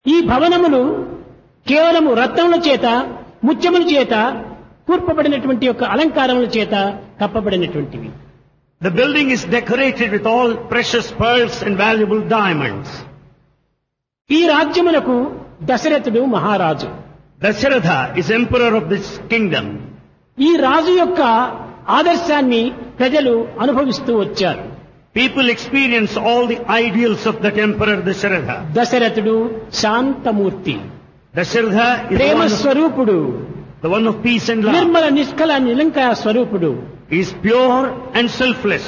ఈ భవనములు కేవలము రత్నముల చేత ముత్యముల చేత కూర్పబడినటువంటి యొక్క అలంకారముల చేత కప్పబడినటువంటివి. The building is decorated with all precious pearls and valuable diamonds. ఈ రాజ్యములకు దశరథుడు మహారాజు. Dasharatha is emperor of this kingdom. ఈ రాజు యొక్క ఆదర్శాన్ని ప్రజలు అనుభవిస్తూ వచ్చారు. People experience all the ideals of that emperor Dasharatha. దశరథుడు శాంతమూర్తి, Dasharatha is ప్రేమ స్వరూపుడు, the one of peace and love. Nirmala నిష్కల నిలంకార స్వరూపుడు. He is pure and selfless.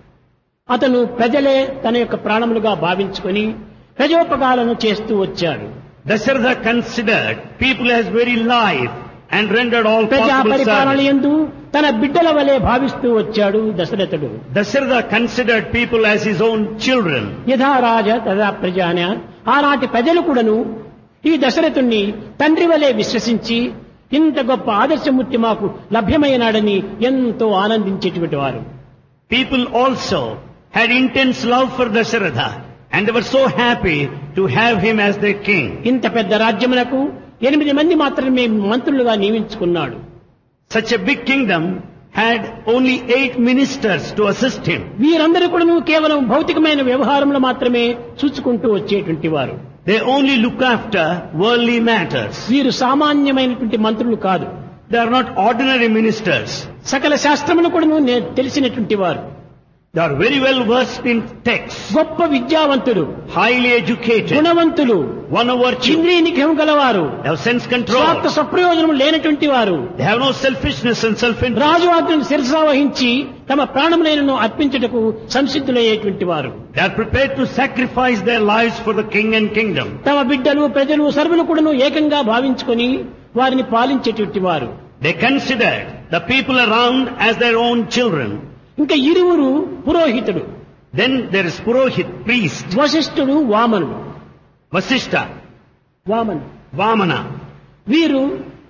అతను ప్రజలే తన యొక్క ప్రాణములుగా భావించుకొని ప్రజోపకాలను చేస్తూ వచ్చాడు. Dasharatha considered people as very life and rendered all ప్రజా possible పరిపాలన service. యందు తన బిడ్డల వలె భావిస్తూ వచ్చాడు దశరథుడు. Dasharatha considered people as his own children. యథా రాజ తథా ప్రజాన, ఆనాటి ప్రజలు కూడాను ఈ దశరథుణ్ణి తండ్రి వలె విశ్వసించి ఇంత గొప్ప ఆదర్శమూర్తి మాకు లభ్యమైనాడని ఎంతో ఆనందించేటువంటి వారు. People also had intense love for Dasharatha and they were so happy to have him as their king. ఇంత పెద్ద రాజ్యమునకు 8 మంది మాత్రమే మంత్రులుగా నియమించుకున్నాడు. Such a big kingdom had only 8 ministers to assist him. వీరందరూ కూడాను కేవలం భౌతికమైన వ్యవహారంలో మాత్రమే చూసుకుంటూ వచ్చేటువంటి వారు. They only look after worldly matters. వీరు సామాన్యమైనటువంటి మంత్రులు కాదు. They are not ordinary ministers. సకల శాస్త్రమును కూడాను తెలిసినటువంటి వారు. They are very well versed in texts, గొప్ప విద్యావంతులు, highly educated, గుణవంతులు, one of virtue. ఇంద్రియ నిగ్రహం గలవారు, They have sense control. స్వార్థ సప్రయోజనం లేనటువంటి వారు. They have no selfishness and self-interest. రాజు ఆజ్ఞను శిరసా వహించి తమ ప్రాణములైనను అర్పించుటకు సంసిద్ధులయ్యేటువంటి వారు. They are prepared to sacrifice their lives for the king and kingdom. తమ బిడ్డలు ప్రజలు సర్వులు కూడాను ఏకంగా భావించుకొని వారిని పాలించేటువంటి వారు. They considered the people around as their own children. ఇంకా ఇరువురు పురోహితుడు, Then there is Purohit, priest, వశిష్ఠుడు, వామనుడు. Vasishtha, వామనుడు Vamana. వీరు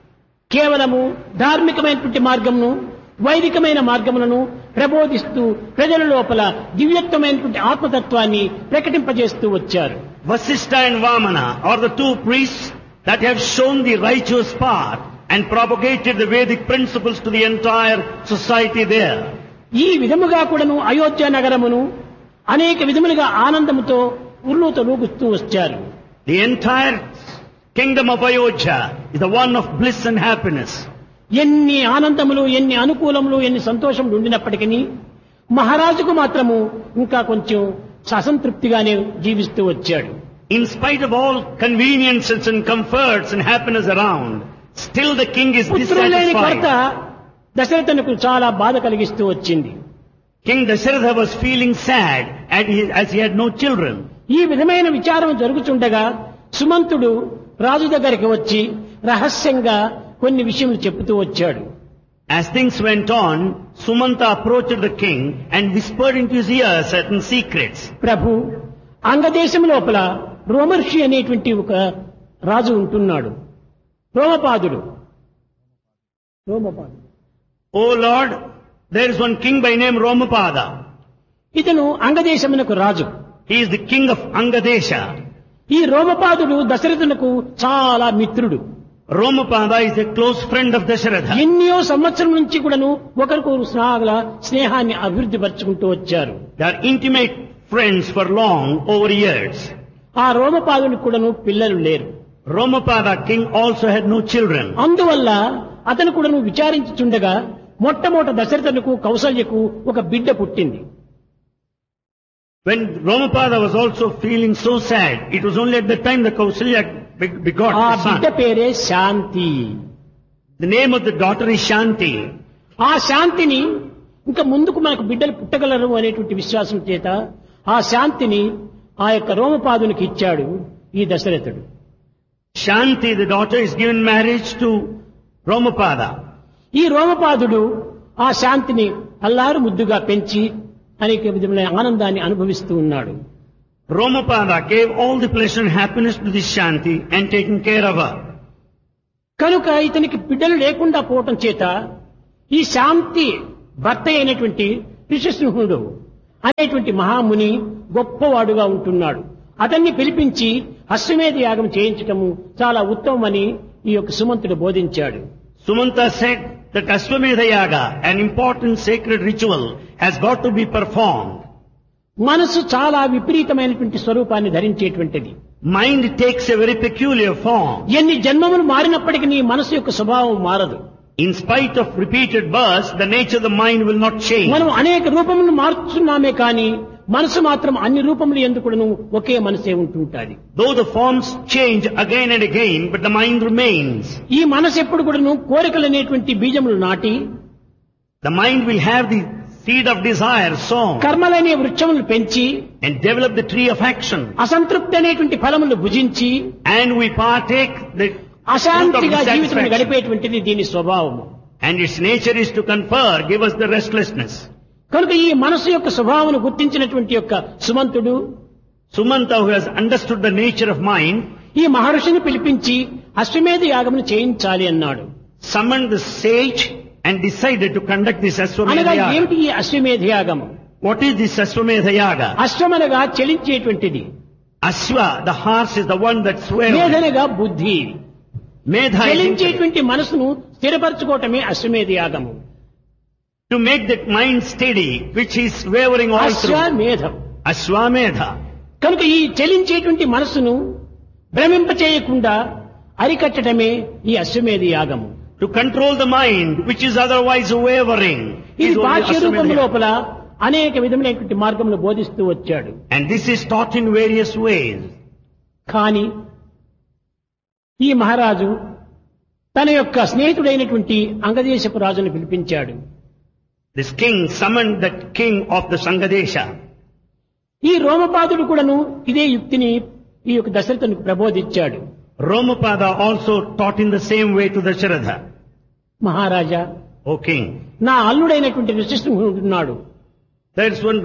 కేవలము ధార్మికమైనటువంటి మార్గమును వైదికమైన మార్గములను ప్రబోధిస్తూ ప్రజల లోపల దివ్యత్వమైనటువంటి ఆత్మతత్వాన్ని ప్రకటింపజేస్తూ వచ్చారు. Vasishtha and Vamana are the two priests that have shown the righteous path and propagated the Vedic principles to the entire society there. ఈ విధముగా కూడాను అయోధ్య నగరమును అనేక విధములుగా ఆనందముతో ఉర్లూతలూగుతూ వచ్చారు. The entire kingdom of Ayodhya is the one of bliss and happiness. ఎన్ని ఆనందములు, ఎన్ని అనుకూలములు, ఎన్ని సంతోషములు ఉండినప్పటికీ మహారాజుకు మాత్రము ఇంకా కొంచెం అసంతృప్తిగానే జీవిస్తూ వచ్చాడు. In spite of all conveniences and comforts and happiness around, still the king is పుత్రులు లేని కొరత dissatisfied. దశరథునకు చాలా బాధ కలిగిస్తూ వచ్చింది. King Dasharatha was feeling sad as he had no children. ఈ విధమైన విచారం జరుగుతుండగా సుమంతుడు రాజు దగ్గరికి వచ్చి రహస్యంగా కొన్ని విషయములు చెబుతూ వచ్చాడు. As things went on, Sumanta approached the king and whispered into his ear certain secrets. ప్రభు, అంగదేశం లోపల రోమర్షి అనేటువంటి ఒక రాజు ఉంటున్నాడు. రోమపాదుడు. O Lord, there is one king by name Romapada. ఇతను అంగదేశమునకు రాజు. He is the king of Angadesha. ఈ రోమపాదుడు దశరథునకు చాలా మిత్రుడు. Romapada is a close friend of Dasharatha. ఎన్నో సంవత్సరం నుంచి కూడాను ఒకరికొకరు స్నేహాన్ని అభివృద్ధి పరుచుకుంటూ వచ్చారు. They are intimate friends for long over years. ఆ రోమపాదునికి కూడాను పిల్లలు లేరు. Romapada king also had no children. అందువల్ల అతను కూడాను విచారించుచుండగా మొట్టమొదట దశరథునకు కౌసల్యకు ఒక బిడ్డ పుట్టింది. When Romapada was also feeling so sad, it was only at the time that Kausalya begot ఆ the బిడ్డ son. పేరే శాంతి. The name of the daughter is Shanti. ఆ శాంతిని ఇంకా ముందుకు మనకు బిడ్డలు పుట్టగలరు అనేటువంటి విశ్వాసం చేత ఆ శాంతిని ఆ యొక్క రోమపాదునికి ఇచ్చాడు ఈ దశరథుడు. Shanti, the daughter, is given marriage to Romapada. ఈ రోమపాదుడు ఆ శాంతిని అల్లారు ముద్దుగా పెంచి అనేక విధమైన ఆనందాన్ని అనుభవిస్తూ ఉన్నాడు. Romapada gave all the pleasure and happiness to this Shanti and taken care of her. కనుక ఇతనికి బిడ్డలు లేకుండా పోవటం చేత ఈ శాంతి భర్త అయినటువంటి ఋషిసింహుడు అనేటువంటి మహాముని గొప్పవాడుగా ఉంటున్నాడు. అతన్ని పిలిపించి అశ్వమేధ యాగం చేయించటము చాలా ఉత్తమమని ఈ యొక్క సుమంతుడు బోధించాడు. Sumanta said that Ashwamedha Yaga, an important sacred ritual, has got to be performed. మనసు చాలా విపరీతమైనటువంటి స్వరూపాన్ని ధరించేటువంటిది. Mind takes a very peculiar form. ఎన్ని జన్మములు మారినప్పటికీ నీ మనసు యొక్క స్వభావం మారదు. In spite of repeated births, the nature of the mind will not change. మనం అనేక రూపములను మార్చుతున్నామే కానీ మనసు మాత్రం అన్ని రూపములు ఎందుకును ఒకే మనసే ఉంటుంటాది. Though the forms change again and again, but the mind remains. ఈ మనసు ఎప్పుడు కూడాను కోరికలు అనేటువంటి బీజములు నాటి, The mind will have the seed of desire sown కర్మలనే వృక్షములు పెంచి, and develop the tree of action. అసంతృప్తి అనేటువంటి ఫలములు భుజించి, And we partake the fruit of అశాంతిగా జీవితం dissatisfaction. గడిపేటువంటిది దీని స్వభావము. And its nature is to confer, give us the restlessness. కనుక ఈ మనసు యొక్క స్వభావమును గుర్తించినటువంటి యొక్క సుమంతుడు Sumanta, who has understood the nature of mind, ఈ మహర్షిని పిలిపించి అశ్వమేధ యాగమును చేయించాలి అన్నాడు. summoned the sage and decided to conduct this Ashwamedha అనగా Yaga. ఏమిటి ఈ అశ్వమేధ యాగము? What is this Ashwamedha Yaga? అశ్వమనగా చలించేటువంటిది, Ashwa, the horse, is the one that sways. మేధనగా బుద్ధి. Medha is intellect. చలించేటువంటి మనసును స్థిరపరచుకోవటమే అశ్వమేధ యాగము. To make that mind steady, which is wavering all through. అశ్వమేధం. Ashwamedha. కనుక ఈ చలించేటువంటి మనసును భ్రమింప చేయకుండా అరికట్టడమే ఈ అశ్వమేధ యాగము. To control the mind, which is otherwise wavering, ఇది is only బాహ్య రూపం Ashwamedha Yaga. లోపల అనేక విధములైనటువంటి మార్గములు బోధిస్తూ వచ్చాడు. And this is taught in various ways. కానీ ఈ మహారాజు తన యొక్క స్నేహితుడైనటువంటి అంగదేశపు రాజును పిలిపించాడు. This king summoned that king of the Sangadesha. ఈ రోమపాదుడు కూడాను ఇదే యుక్తిని ఈ యొక్క దశరథునికి ప్రబోధించాడు. Romapada also taught in the same way to Dasharatha. Maharaja, O king, నా అల్లుడైనటువంటి ఋషిసింహుడు ఉన్నాడు, there is one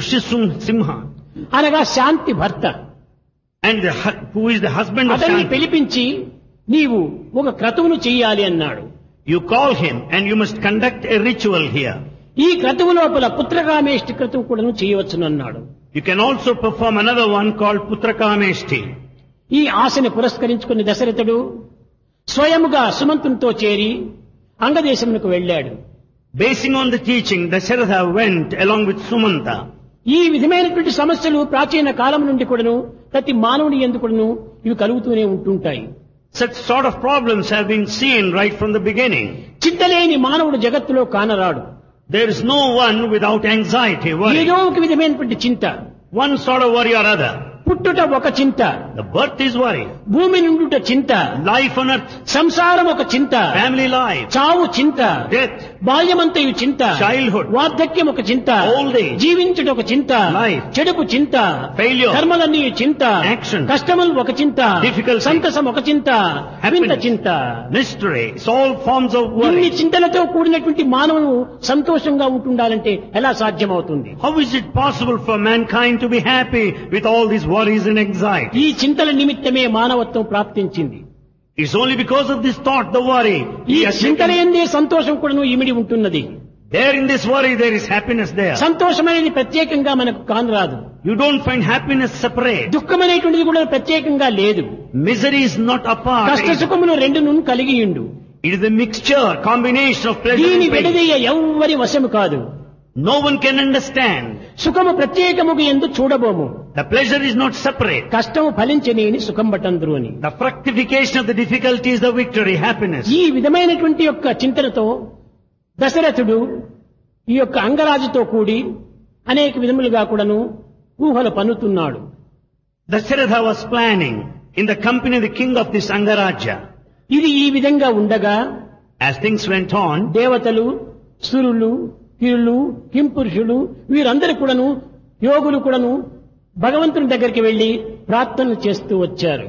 Simha, అనగా శాంతి భర్త. and who is the husband of అతన్ని Shanti. పిలిపించి నీవు ఒక క్రతువును చెయ్యాలి అన్నాడు. You call him and you must conduct a ritual here. ఈ క్రతువు లోపల పుత్రకామేష్టి క్రతువు కూడాను చేయవచ్చును అన్నాడు. You can also perform another one called Putrakameshti. ఈ ఆశని పురస్కరించుకుని దశరథుడు స్వయముగా సుమంతునితో చేరి అంగదేశమునకు వెళ్ళాడు. Basing on the teaching, Dasharatha went along with Sumanta. ఈ విధమైనటువంటి సమస్యలు ప్రాచీన కాలం నుండి కూడాను ప్రతి మానవుని యందు కూడాను ఇవి కలుగుతూనే ఉంటుంటాయి. Such sort of problems have been seen right from the beginning. చింతలేని మానవుడు జగత్తులో కానరాడు. There is no one without anxiety, worry. ఏదో ఒక విధమైనటువంటి చింత. One sort of worry or other. పుట్టుట ఒక చింత, The birth is worry. భూమి నుండుట చింత, Life on earth, సంసారం ఒక చింత, family life, చావు చింత, death, బాల్యమంతయు చింత, Childhood, వార్ధక్యం ఒక చింత, old age, జీవించుట ఒక చింత, life, చెడుకు చింత, failure, కర్మలన్నీ చింత, action, కష్టములు ఒక చింత, difficulty, సంతసం ఒక చింత, వింత happiness, చింత. mystery. It's all forms of ఇన్ని worry. చింతలతో కూడినటువంటి మానవుడు సంతోషంగా ఉంటుండాలంటే ఎలా సాధ్యమవుతుంది? How is it possible for mankind to be happy with all these worries and anxiety? ఈ చింతల నిమిత్తమే మానవత్వం ప్రాప్తించింది. It's only because of this thought, the worry. ఈ He has చింతల taken- ఎందే సంతోషం కూడాను ఇమిడి ఉంటున్నది. There in this worry, there is happiness there. సంతోషం అనేది ప్రత్యేకంగా మనకు కానరాదు. You don't find happiness separate. దుఃఖం అనేటువంటిది కూడా ప్రత్యేకంగా లేదు. Misery is not apart. కష్ట సుఖములు రెండును కలిగియుండు. It is a mixture, combination of pleasure దీని and pain. విడదీయ ఎవ్వరి వశము కాదు. No one can understand. సుఖము ప్రత్యేకముగా ఎందు చూడబోము. The pleasure is not separate. కష్టము ఫలించనేని సుఖం బటందురు అని. The fructification of the difficulty is the victory, happiness. ఈ విధమైనటువంటి యొక్క చింతనతో దశరథుడు ఈ యొక్క అంగరాజుతో కూడి అనేక విధములుగా కూడాను ఊహలు పన్నుతున్నాడు. Dasharatha was planning in the company of the king of this Angaraja. ఇది ఈ విధంగా ఉండగా As things went on, దేవతలు, సురులు, కిరులు, కింపురుషులు వీరందరూ కూడాను యోగులు కూడాను భగవంతుని దగ్గరికి వెళ్లి ప్రార్థనలు చేస్తూ వచ్చారు.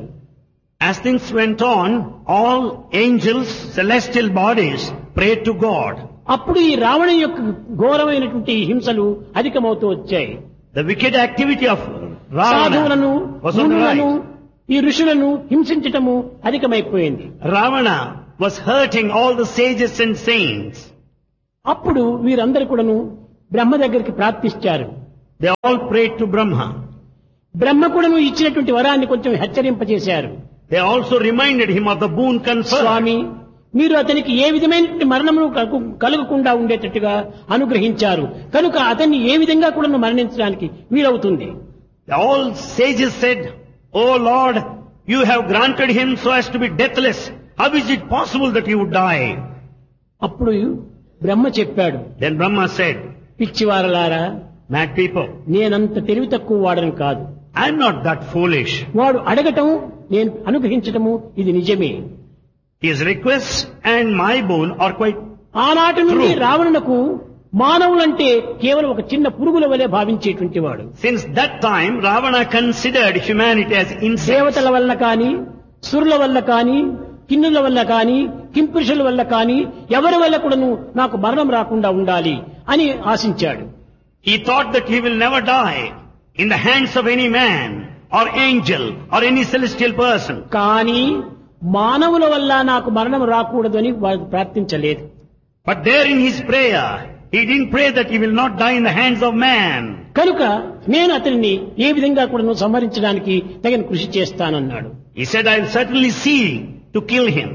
as things went on, all angels, celestial bodies prayed to God. అప్పుడు ఈ రావణ యొక్క ఘోరమైనటువంటి హింసలు అధికమవుతూ వచ్చాయి. The wicked activity of సాధువులను, Ravana was on the మునులను, rise. ఈ ఋషులను హింసించటము అధికమైపోయింది. Ravana was hurting all the sages and saints. అప్పుడు వీరందరూ కూడాను బ్రహ్మ దగ్గరికి ప్రార్థించారు. They all prayed to Brahma. బ్రహ్మ కూడాను ఇచ్చినటువంటి వరాన్ని కొంచెం హెచ్చరింపజేశారు. They also reminded him of the boon conferred. స్వామి, మీరు అతనికి ఏ విధమైన మరణమును కలగకుండా ఉండేటట్టుగా అనుగ్రహించారు కనుక అతన్ని ఏ విధంగా కూడా మరణించడానికి వీలవుతుంది. All sages said, "Oh Lord, you have granted him so as to be deathless. How is it possible that he would die?" అప్పుడు బ్రహ్మ చెప్పాడు, Then Brahma said, పిచ్చివారలారా, "Mad people, నేనంత తెలివి తక్కువ వాడని కాదు. I am not that foolish. వాడు అడగటం నేను అనుగ్రహించటము ఇది నిజమే. His requests and my boon are quite ఆనాటి నుండి True. రావణునకు మానవులంటే కేవలం ఒక చిన్న పురుగుల వలె భావించేటువంటి వాడు. Since that time, Ravana considered humanity as insects. దేవతల వల్ల కానీ, సురుల వల్ల కానీ, కిన్నుల వల్ల కానీ, కింపురుషుల వల్ల కానీ, ఎవరి వల్ల కూడాను నాకు మరణం రాకుండా ఉండాలి అని ఆశించాడు. He thought that he will never die in the hands of any man or angel or any celestial person. కానీ మానవుల వల్ల నాకు మరణం రాకూడదు అని వాడు ప్రార్థించలేదు. But there in his prayer, he didn't pray that he will not die in the hands of man. కనుక నేను అతనిని ఏ విధంగా కూడాను సంహరించడానికి తగిన కృషి చేస్తానన్నాడు. He said, "I will certainly see to kill him."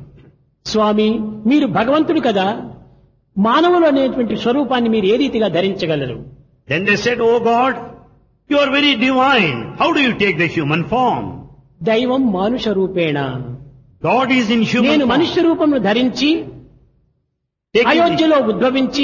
స్వామి, మీరు భగవంతుడు కదా, మానవులు అనేటువంటి స్వరూపాన్ని మీరు ఏ రీతిగా ధరించగలరు? Then they said, "Oh God, you are very divine. How do you take the human form?" దైవం మానుష రూపేణ. God is in human నేను form. మనుష్య రూపమును ధరించి Taking the- అయోధ్యలో ఉద్భవించి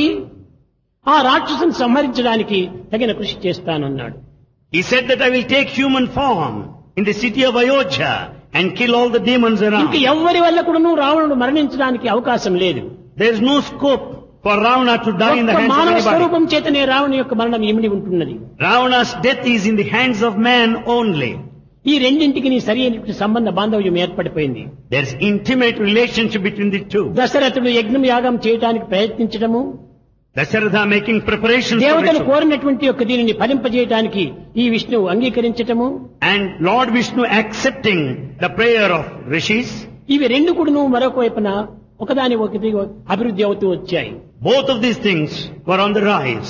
ఆ రాక్షసుని సంహరించడానికి తగిన కృషి చేస్తానన్నాడు. He said that I will take human form in the city of Ayodhya and kill all the demons ఇంక around. ఎవ్వరి వల్ల కూడాను రావణుడు మరణించడానికి అవకాశం లేదు. There is no scope for Ravana to die in the ఒక్క hands of మానవ anybody. స్వరూపం చేతనే రావణు యొక్క మరణం ఇమిడి ఉంటున్నది. Ravana's death is in the hands of man only. ఈ రెండింటికి నీ సరి అయినటువంటి సంబంధ బాంధవ్యం ఏర్పడిపోయింది. There is intimate relationship between the two. దశరథుడు యజ్ఞం యాగం చేయడానికి ప్రయత్నించడము, Dasharatha making preparations for దేవతలు ritual. కోరినటువంటి యొక్క దీనిని ఫలింపజేయడానికి ఈ విష్ణువు అంగీకరించటము, And Lord Vishnu accepting the prayer of rishis. ఇవి రెండు కూడాను మరొక వైపున ఒకదాని ఒకటి అభివృద్ధి అవుతూ వచ్చాయి. Both of these things were on the rise.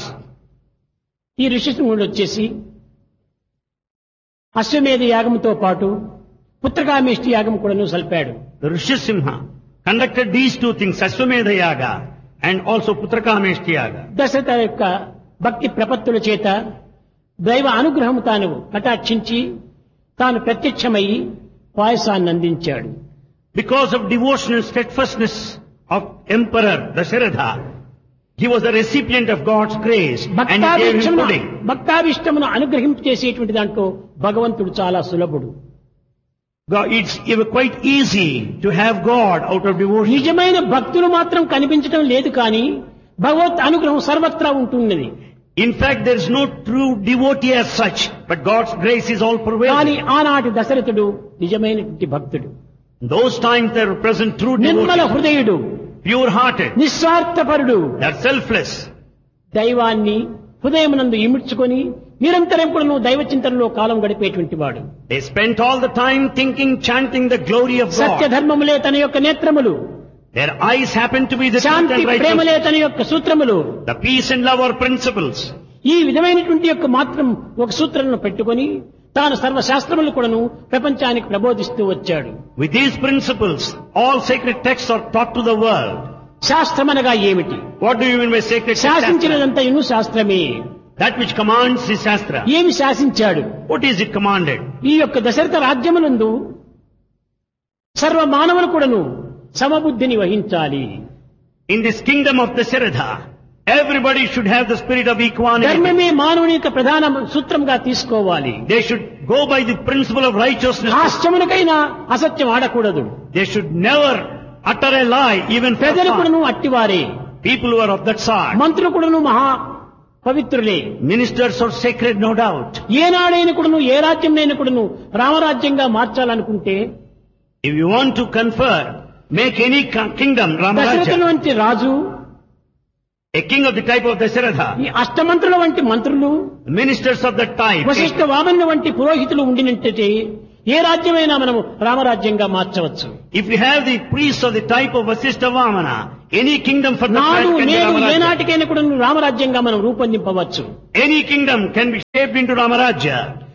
ఈ ఋషిశృంగుడు వచ్చేసి అశ్వమేధ యాగంతో పాటు పుత్రకామేష్టి యాగం కూడాను సల్పాడు. The Rishisimha conducted these two things, Ashwamedha Yaga and also Putrakameshti Yaga. Dasharatha యొక్క భక్తి ప్రపత్తుల చేత దైవ అనుగ్రహం తాను కటాక్షించి తాను ప్రత్యక్షమై పాయసాన్ని అందించాడు. Because of devotional steadfastness of Emperor Dasharatha, he was the recipient of God's grace and he gave him pudding. భక్తాభిష్టమును అనుగ్రహించేసేటువంటి దాంట్లో భగవంతుడు చాలా సులభుడు. It's quite easy to have God out of devotion. నిజమైన భక్తులు మాత్రం కనిపించడం లేదు కానీ భగవత్ అనుగ్రహం సర్వత్రా ఉంటున్నది. In fact, there is no true devotee as such, but God's grace is all కానీ pervasive. ఆనాటి దశరథుడు నిజమైనటువంటి భక్తుడు, In those times there were present true Nirmala devotees, హృదయుడు, pure-hearted, నిస్వార్థపరుడు, they're selfless. దైవాన్ని హృదయమునందు ఇముడ్చుకొని నిరంతరం కూడా దైవ చింతనలో కాలం గడిపేటువంటి వాడు. They spent all the time thinking, chanting the glory of Satya God. ధర్మములే తన యొక్క నేత్రములు, Their eyes happen to be the truth Shanti and righteousness. ప్రేమలే తన యొక్క సూత్రములు. The peace and love are principles. ఈ విధమైనటువంటి యొక్క మాత్రం ఒక సూత్రాలను పెట్టుకొని తాను సర్వశాస్త్రములు కూడాను ప్రపంచానికి ప్రబోధిస్తూ వచ్చాడు. With these principles, all sacred texts are taught to the world. శాస్త్రమనగా ఏమిటి? What do you mean by sacred text? శాసించినదంతయును శాస్త్రమే. That which commands is Shastra. ఏమి శాసించాడు? What is it commanded? ఈ యొక్క దశరథ రాజ్యమునందు సర్వ మానవులు కూడాను సమబుద్ధిని వహించాలి. In this kingdom of Dasharatha, everybody should have the spirit of equanimity. ధర్మమే మానవుని యొక్క ప్రధాన సూత్రంగా తీసుకోవాలి. They should go by the principle of righteousness. హాస్యమునకైనా అసత్యం ఆడకూడదు. They should never utter a lie, even for ప్రజలు fun. కూడాను అట్టివారే, People who are of that sort. మంత్రులు కూడాను మహా పవిత్రులే. Ministers are sacred, no doubt. ఏనాడైన కూడాను ఏ రాజ్యంనైనా కూడాను రామరాజ్యంగా మార్చాలనుకుంటే If you want to confer, make any kingdom దశరథుల Ramaraja, వంటి రాజు, a king of the type of Dasharatha, ఈ అష్టమంత్రుల వంటి మంత్రులు, ministers of that type. Vashishtha వామనుల వంటి పురోహితులు ఉండినట్టే ఏ రాజ్యమైనా మనము రామరాజ్యంగా మార్చవచ్చు. If you have the priests of the type of Vasishtha Vamana, any kingdom for that నాడు type can be నేడు Ramaraja. ఏనాటికైనా కూడా రామరాజ్యంగా మనం రూపొందింపవచ్చు. Any kingdom can be shaped into Ramaraja.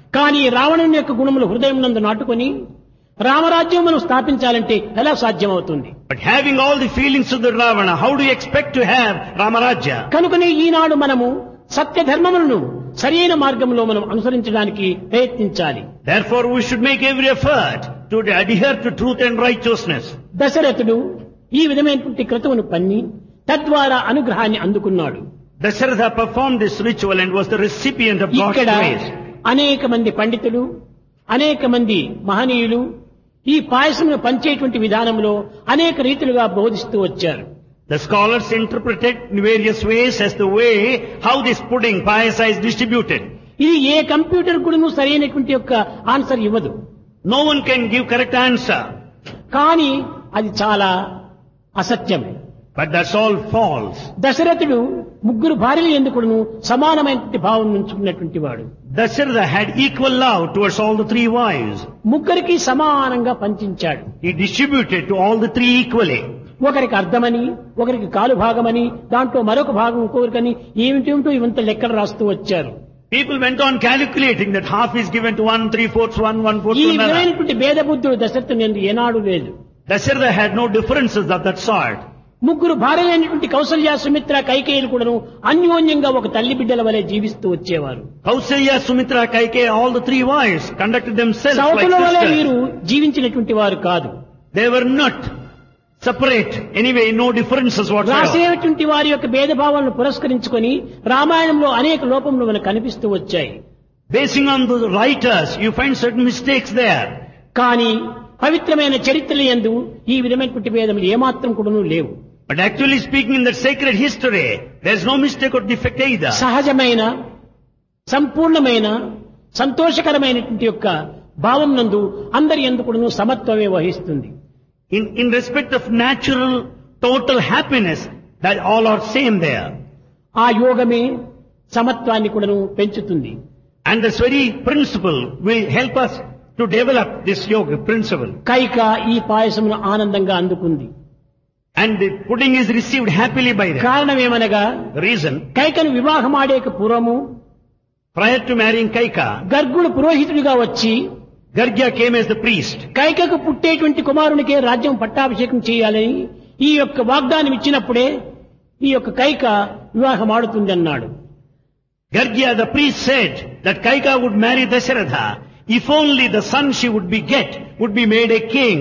కానీ రావణుని యొక్క గుణములు హృదయం నందు నాటుకొని రామరాజ్యం మనం స్థాపించాలంటే ఎలా సాధ్యమవుతుంది? But having all the feelings of the Ravana, how do you expect to have Ramarajya? కనుకనే ఈనాడు మనము సత్య ధర్మములను సరైన మార్గంలో మనం అనుసరించడానికి ప్రయత్నించాలి. Therefore we should make every effort to adhere to truth and righteousness. దశరథుడు ఈ విధమైనటువంటి క్రతువును పన్ని తద్వారా అనుగ్రహాన్ని అందుకున్నాడు. Dasharatha performed this ritual and was the recipient of God's ఇక్కడ grace. అనేక మంది పండితులు, అనేక మంది మహనీయులు ఈ పాయసమును పంచేటువంటి విధానంలో అనేక రీతులుగా బోధిస్తూ వచ్చారు. The scholars interpreted in various ways as the way how this pudding, payasa, is distributed. ఇది ఏ కంప్యూటర్ కూడాను సరైనటువంటి యొక్క ఆన్సర్ ఇవ్వదు. No one can give correct answer. కానీ అది చాలా అసత్యం. But that's all false. దశరథుడు ముగ్గురు భార్యల ఎందుకును సమానమైనటువంటి భావం ఉంచుకున్నటువంటి వాడు. Dasharatha had equal love towards all the three wives. ముగ్గురికి సమానంగా పంచించాడు. He distributed to all the three equally. ఒకరికి అర్ధమని, ఒకరికి కాలు భాగమని, దాంట్లో మరొక భాగం ఇంకొకరికని ఏమిటేమిటో ఇవంత లెక్కలు రాస్తూ వచ్చారు. People went on calculating that half is given to one, 3/4 one, 1/4 ఈ to another. విధమైనటువంటి భేద బుద్ధుడు దశరథుని యందు ఏనాడు లేదు. Dasharatha had no differences of that sort. ముగ్గురు భార్యలైనటువంటి కౌసల్య, సుమిత్ర, కైకేయులు కూడాను అన్యోన్యంగా ఒక తల్లి బిడ్డల వలె జీవిస్తూ వచ్చేవారు. Kausalya, Sumitra, Kaikeyi, all the three wives conducted themselves like సౌతుల వలె sisters. వీరు జీవించినటువంటి వారు కాదు. They were not separate. Anyway, no differences whatsoever. రాసేటువంటి వారి యొక్క భేదభావాలను పురస్కరించుకొని రామాయణంలో అనేక లోపములు మనకు కనిపిస్తూ వచ్చాయి. Basing on the writers, you find certain mistakes there. కానీ పవిత్రమైన చరిత్రల యందు ఈ విధమైనటువంటి భేదములు ఏమాత్రం కూడాను లేవు. But actually speaking, in the sacred history, there is no mistake or defect either. సహజమైన, సంపూర్ణమైన, సంతోషకరమైనటువంటి యొక్క భావం నందు అందరి యందు కూడాను సమత్వమే వహిస్తుంది. In respect of natural, total happiness, that all are same there. ఆ యోగమే సమత్వాన్ని కూడాను పెంచుతుంది. And this very principle will help us to develop this yoga principle. Kaika ఈ పాయసమును ఆనందంగా అందుకుంది. And the pudding is received happily by them. కారణం ఏమనగా The reason, కైకను వివాహమాడేక పూర్వము prior to marrying Kaika, గర్గుడు పురోహితుడిగా వచ్చి Gargya came as the priest. కైకకు పుట్టేటువంటి కుమారునికే రాజ్యం పట్టాభిషేకం చేయాలని ఈ యొక్క వాగ్దానం ఇచ్చినప్పుడే ఈ యొక్క కైక వివాహమాడుతుంది అన్నాడు. Gargya, the priest, said that Kaika would marry Dasharatha if only the son she would be made a king.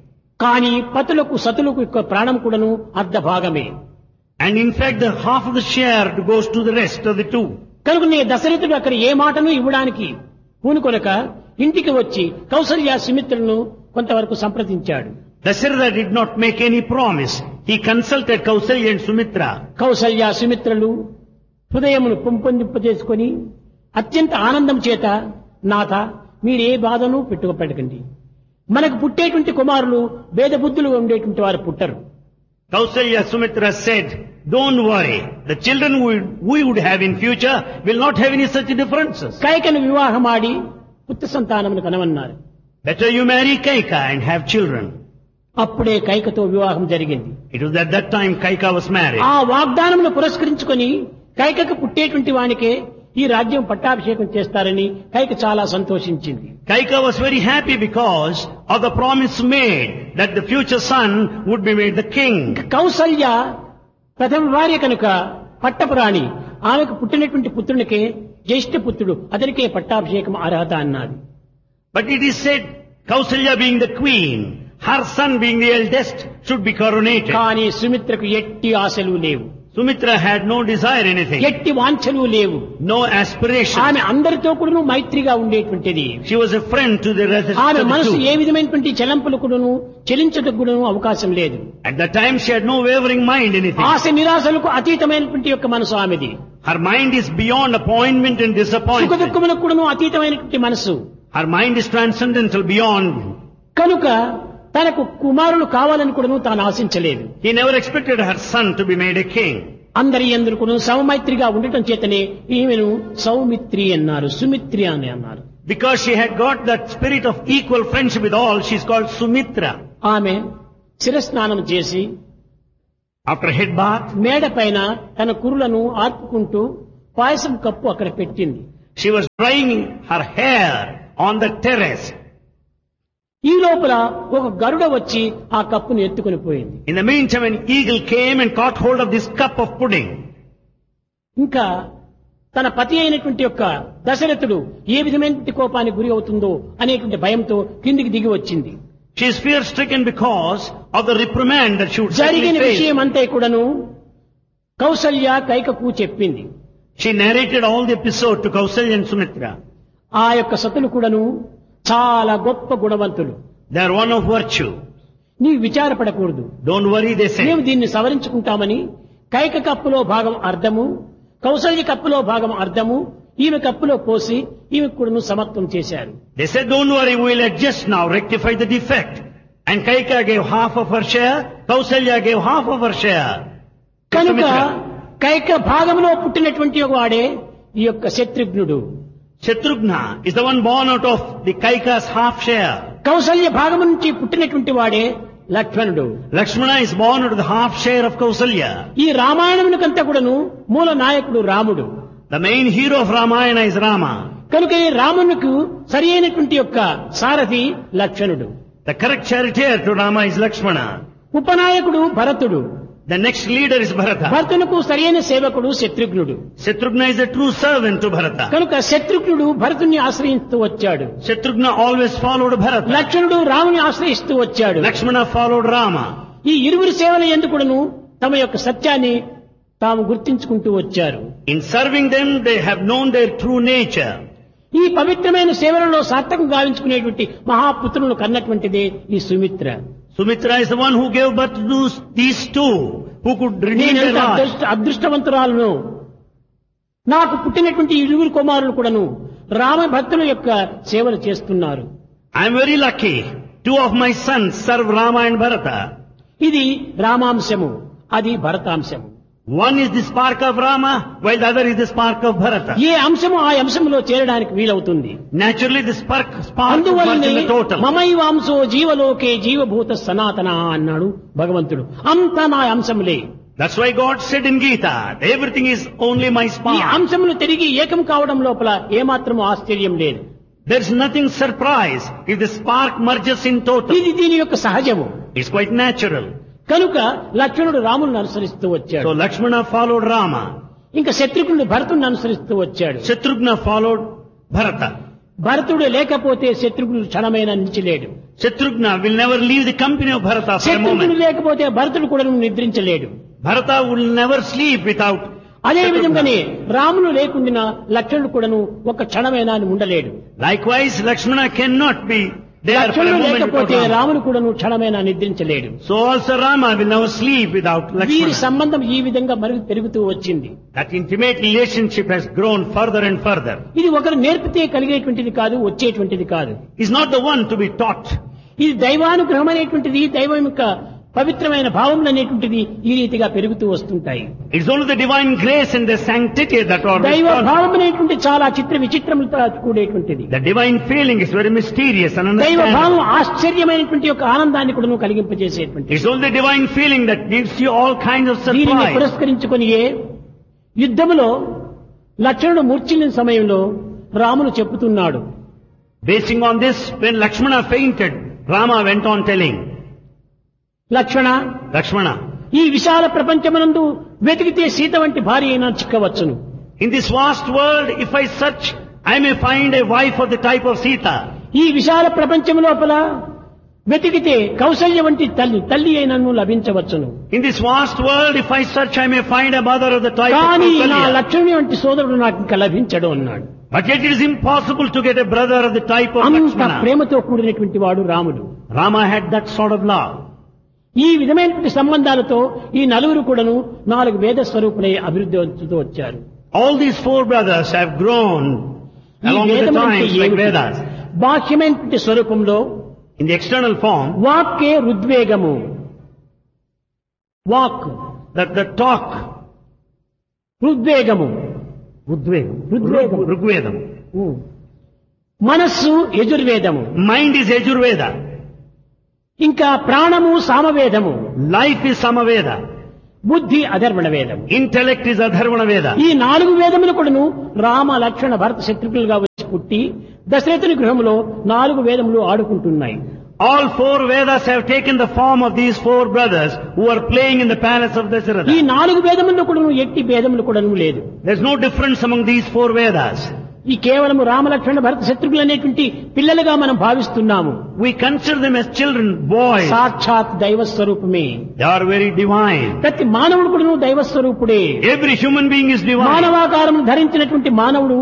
కానీ పతులకు సతులకు యొక్క ప్రాణం కూడాను అర్ధ భాగమే. And in fact, the half of the share goes to the rest of the two. కనుకనే దశరథుడు అక్కడ ఏ మాటను ఇవ్వడానికి పూనుకొనక ఇంటికి వచ్చి కౌసల్య, సుమిత్రను కొంతవరకు సంప్రదించాడు. Dasharatha did not make any promise. He consulted Kausalya and Sumitra. Kaushalya, సుమిత్రలు హృదయమును పెంపొందింపజేసుకొని అత్యంత ఆనందం చేత, నాథ మీరే బాధను పెట్టుకోపెట్టకండి, మనకు పుట్టేటువంటి కుమారులు భేద బుద్ధులు ఉండేటువంటి వారు పుట్టరు. Kausalya, Sumitra said, don't worry. The children we would have in future will not have any such differences. కైకను వివాహమాడి పుత్ర సంతానమును కనవన్నారు. Better you marry Kaika and have children. అప్పుడే కైకతో వివాహం జరిగింది. It was at that time Kaika was married. ఆ వాగ్దానమును పురస్కరించుకొని కైకకు పుట్టేటువంటి వానికే ఈ రాజ్యం పట్టాభిషేకం చేస్తారని కైక చాలా సంతోషించింది. Kaika was very happy because of the promise made that the future son would be made the king. Kaushalya ప్రథమ భార్య కనుక పట్టపురాణి, ఆమెకు పుట్టినటువంటి పుత్రునికే జ్యేష్ఠ పుత్రుడు, అతనికే పట్టాభిషేకం అర్హత అన్నది. But it is said, Kausalya being the queen, her son being the eldest, should be coronated. కానీ సుమిత్రకు ఎట్టి ఆశలు లేవు, Sumitra had no desire anything, ఎట్టి వాంఛలు లేవు. no aspiration. ఆమె అందరితో కూడా మైత్రిగా ఉండేటువంటిది. She was a friend to the rest ఆమె of the మనసు ఏ two. విధమైనటువంటి చలంపులకును చెలించటకు కూడాను అవకాశం లేదు. At that time she had no wavering mind anything. ఆశ నిరాశలకు అతీతమైనటువంటి యొక్క మనసు ఆమెది. Her mind is beyond appointment and సుఖ disappointment. దుఃఖములకు కూడాను అతీతమైనటువంటి మనసు. Her mind is transcendental beyond. కనుక తనకు కుమారులు కావాలని కూడాను తాను ఆశించలేదు. He never expected her son to be made a king. అందరి యందు కూడాను సౌమైత్రిగా ఉండటం చేతనే ఈమెను సౌమిత్రి అన్నారు, సుమిత్రి అని అన్నారు. Because she had got that spirit of equal friendship with all, she is called Sumitra. ఆమె శిరస్నానం చేసి After head bath, మేడ పైన తన కురులను ఆర్పుకుంటూ పాయసం కప్పు అక్కడ పెట్టింది. She was drying her hair on the terrace. ఈ లోపల ఒక గరుడ వచ్చి ఆ కప్పును ఎత్తుకొని పోయింది. In the meantime, an eagle came and caught hold of this cup of pudding. ఇంకా తన పతి అయినటువంటి యొక్క దశరథుడు ఏ విధమైన కోపానికి గురి అవుతుందో అనేటువంటి భయంతో కిందికి దిగి వచ్చింది. She is fear-stricken because of the reprimand that she would జరిగిన certainly face. విషయం అంతా కూడాను కౌసల్య కైకకు చెప్పింది. She narrated all the episode to Kausalya and Sumitra. ఆ యొక్క సతులు కూడాను చాలా గొప్ప గుణవంతులు. They are one of virtue. నీవు విచారపడకూడదు, Don't worry, they మేము say. దీన్ని సవరించుకుంటామని కైక కప్పులో భాగం అర్ధము, కౌసల్య కప్పులో భాగం అర్ధము ఈమె కప్పులో పోసి ఈమె కూడాను సమత్వం చేశారు. They said, don't worry, we will adjust now, rectify the defect. And Kaika gave half of her share, Kausalya gave half of her share. to కనుక Sumitra. కైక భాగంలో పుట్టినటువంటి వాడే ఈ యొక్క శత్రుఘ్నుడు. Shatrughna is the one born out of the Kaika's half share. Kaushalya భాగం నుంచి పుట్టినటువంటి వాడే లక్ష్మణుడు. Lakshmana is born out of the half share of Kausalya. ఈ రామాయణమునికంతా కూడాను మూల నాయకుడు రాముడు. The main hero of Ramayana is Rama. కనుక ఈ రామునికి సరి అయినటువంటి యొక్క సారథి లక్ష్మణుడు. The correct charioteer to Rama is Lakshmana. ఉపనాయకుడు భరతుడు. The next leader is Bharata. భరతునకు సరైన సేవకుడు శత్రుఘ్నుడు. Shatrughna is a true servant to Bharata. కనుక శత్రుఘ్నుడు భరతుని ఆశ్రయిస్తూ వచ్చాడు. Shatrughna always followed Bharata. లక్ష్మణుడు రాముని ఆశ్రయిస్తూ వచ్చాడు. Lakshmana followed Rama. ఈ ఇరువురి సేవల ఎందుకును తమ యొక్క సత్యాన్ని తాము గుర్తించుకుంటూ వచ్చారు. In serving them, they have known their true nature. ఈ పవిత్రమైన సేవలలో సార్థకం గావించుకునేటువంటి మహాపుత్రులను కన్నటువంటిదే ఈ Sumitra. Sumitra is the one who gave birth to these two, who could redeem their నేనెంత lives. అదృష్టవంతురాలను. నాకు పుట్టినటువంటి ఇరువురు కుమారులు కూడాను రామ భక్తుల యొక్క సేవలు చేస్తున్నారు. I am very lucky. Two of my sons serve Rama and Bharata. ఇది రామాంశము, అది భరతాంశము. One is the spark of Rama, while the other is the spark of Bharata. ఏ అంశము ఆ అంశములో చేరడానికి వీలవుతుంది. Naturally, the spark అందువల్లనే is in the total. మమైవాంశో జీవలోకే జీవభూత సనాతన అన్నాడు భగవంతుడు. అంతా నా అంశములే. That's why God said in Gita, everything is only my ఈ spark. అంశములు తిరిగి ఏకం కావడం లోపల ఏమాత్రము ఆశ్చర్యం లేదు. There's nothing surprise if the spark merges in total. ఇది దీని యొక్క సహజము. It's quite natural. కనుక లక్ష్మణుడు రాములను అనుసరిస్తూ So వచ్చాడు. Lakshmana followed Rama. ఇంకా శత్రుఘ్నుడు భరతుడిని అనుసరిస్తూ వచ్చాడు. Shatrughna followed Bharata. భరతుడు లేకపోతే శత్రుఘ్నుడు క్షణమైన నిలిచలేడు. Shatrughna will never leave the company of Bharata for a Shatrughnudu moment. లేకపోతే భరతుడు కూడా నిద్రించలేడు. Bharata will never sleep without అదే విధంగానే Shatrughna. రాములు లేకుండా లక్ష్మణుడు కూడాను ఒక క్షణమైనా ఉండలేడు. Likewise, Lakshmana cannot be there for a లక్ష్మణుడు moment without లేకపోతే Rama. రాముడు కూడాను క్షణమైనా నిద్రించలేడు. So also Rama will never sleep without వీరి Lakshmana. సంబంధం ఈ విధంగా పెరుగుతూ వచ్చింది. That intimate relationship has grown further and further. ఇది ఒకరు నేర్పితే కలిగేటువంటిది కాదు, వచ్చేటువంటిది కాదు. He's not the one to be taught. ఇది దైవానుగ్రహం అనేటువంటిది, దైవం యొక్క పవిత్రమైన భావములు అనేటువంటిది ఈ రీతిగా పెరుగుతూ వస్తుంటాయి. It's only the divine grace and the sanctity that are దైవ responsible. భావం అనేటువంటి చాలా చిత్ర విచిత్రములతో కూడేటువంటిది. The divine feeling is very mysterious and దైవ భావం ununderstandable. ఆశ్చర్యమైనటువంటి యొక్క ఆనందాన్ని కూడా కలిగింపజేసేటువంటి. It's only the divine feeling that gives you all kinds of దీనిని surprise. పురస్కరించుకొనియే యుద్ధములో లక్ష్మణుడు మూర్ఛిల్లిన సమయంలో రాముడు చెప్పుతున్నాడు. Basing on this, when Lakshmana fainted, Rama went on telling, Lakshmana, Lakshmana, ఈ విశాల ప్రపంచమునందు వెతికితే సీత వంటి భార్య అయినా చిక్కవచ్చును. in this vast world, if I search, I may find a wife of the type of Sita. ఈ విశాల ప్రపంచము లోపల వెతికితే కౌసల్య వంటి తల్లి అయినను లభించవచ్చును. In this vast world, if I search, I may find a mother of the type of కానీ నా Kausalya. లక్ష్మణుని వంటి సోదరుడు నాకు ఇంకా లభించడు అన్నాడు. But yet it is impossible to get a brother of the type of అంత Lakshmana. ప్రేమతో కూడినటువంటి వాడు రాముడు. Rama had that sort of love. ఈ విధమైనటువంటి సంబంధాలతో ఈ నలుగురు కూడాను 4 వేద స్వరూపులై అభివృద్ధి అవుతూ వచ్చారు. All these 4 brothers have grown ఈ along with the వేదమంటే times like ఏమిటి? Vedas. బాహ్యమైనటువంటి స్వరూపంలో In the external form, వాక్కే రుద్వేగము, walk that the talk, రుద్వేగము, Rugvedam, Rugvedam. మనస్సు యజుర్వేదము, Mind is Yajurveda. ఇంకా ప్రాణము సామవేదము. Life is Samaveda. బుద్ధి అధర్వణ వేదం. Intellect is Adharvana Veda. ఈ 4 వేదములు కూడాను రామ లక్ష్మణ భరత శత్రుఘ్నులుగా వచ్చి పుట్టి దశరథుని గృహంలో 4 వేదములు ఆడుకుంటున్నాయి. All 4 Vedas have taken the form of these 4 brothers who are playing in the palace of ఈ Dasharatha. 4 వేదముల్లో కూడాను ఎట్టి భేదములు కూడాను లేదు. There's no difference among these 4 Vedas. ఈ కేవలము రామ లక్ష్మణ భరత శత్రుఘ్నులు అనేటువంటి పిల్లలుగా మనం భావిస్తున్నాము. We consider them as children, boys. సాక్షాత్ దైవ స్వరూపమే. They are very divine. ప్రతి మానవుడు కూడాను దైవ స్వరూపుడే. Every human being is divine. మానవాకారం ధరించినటువంటి మానవుడు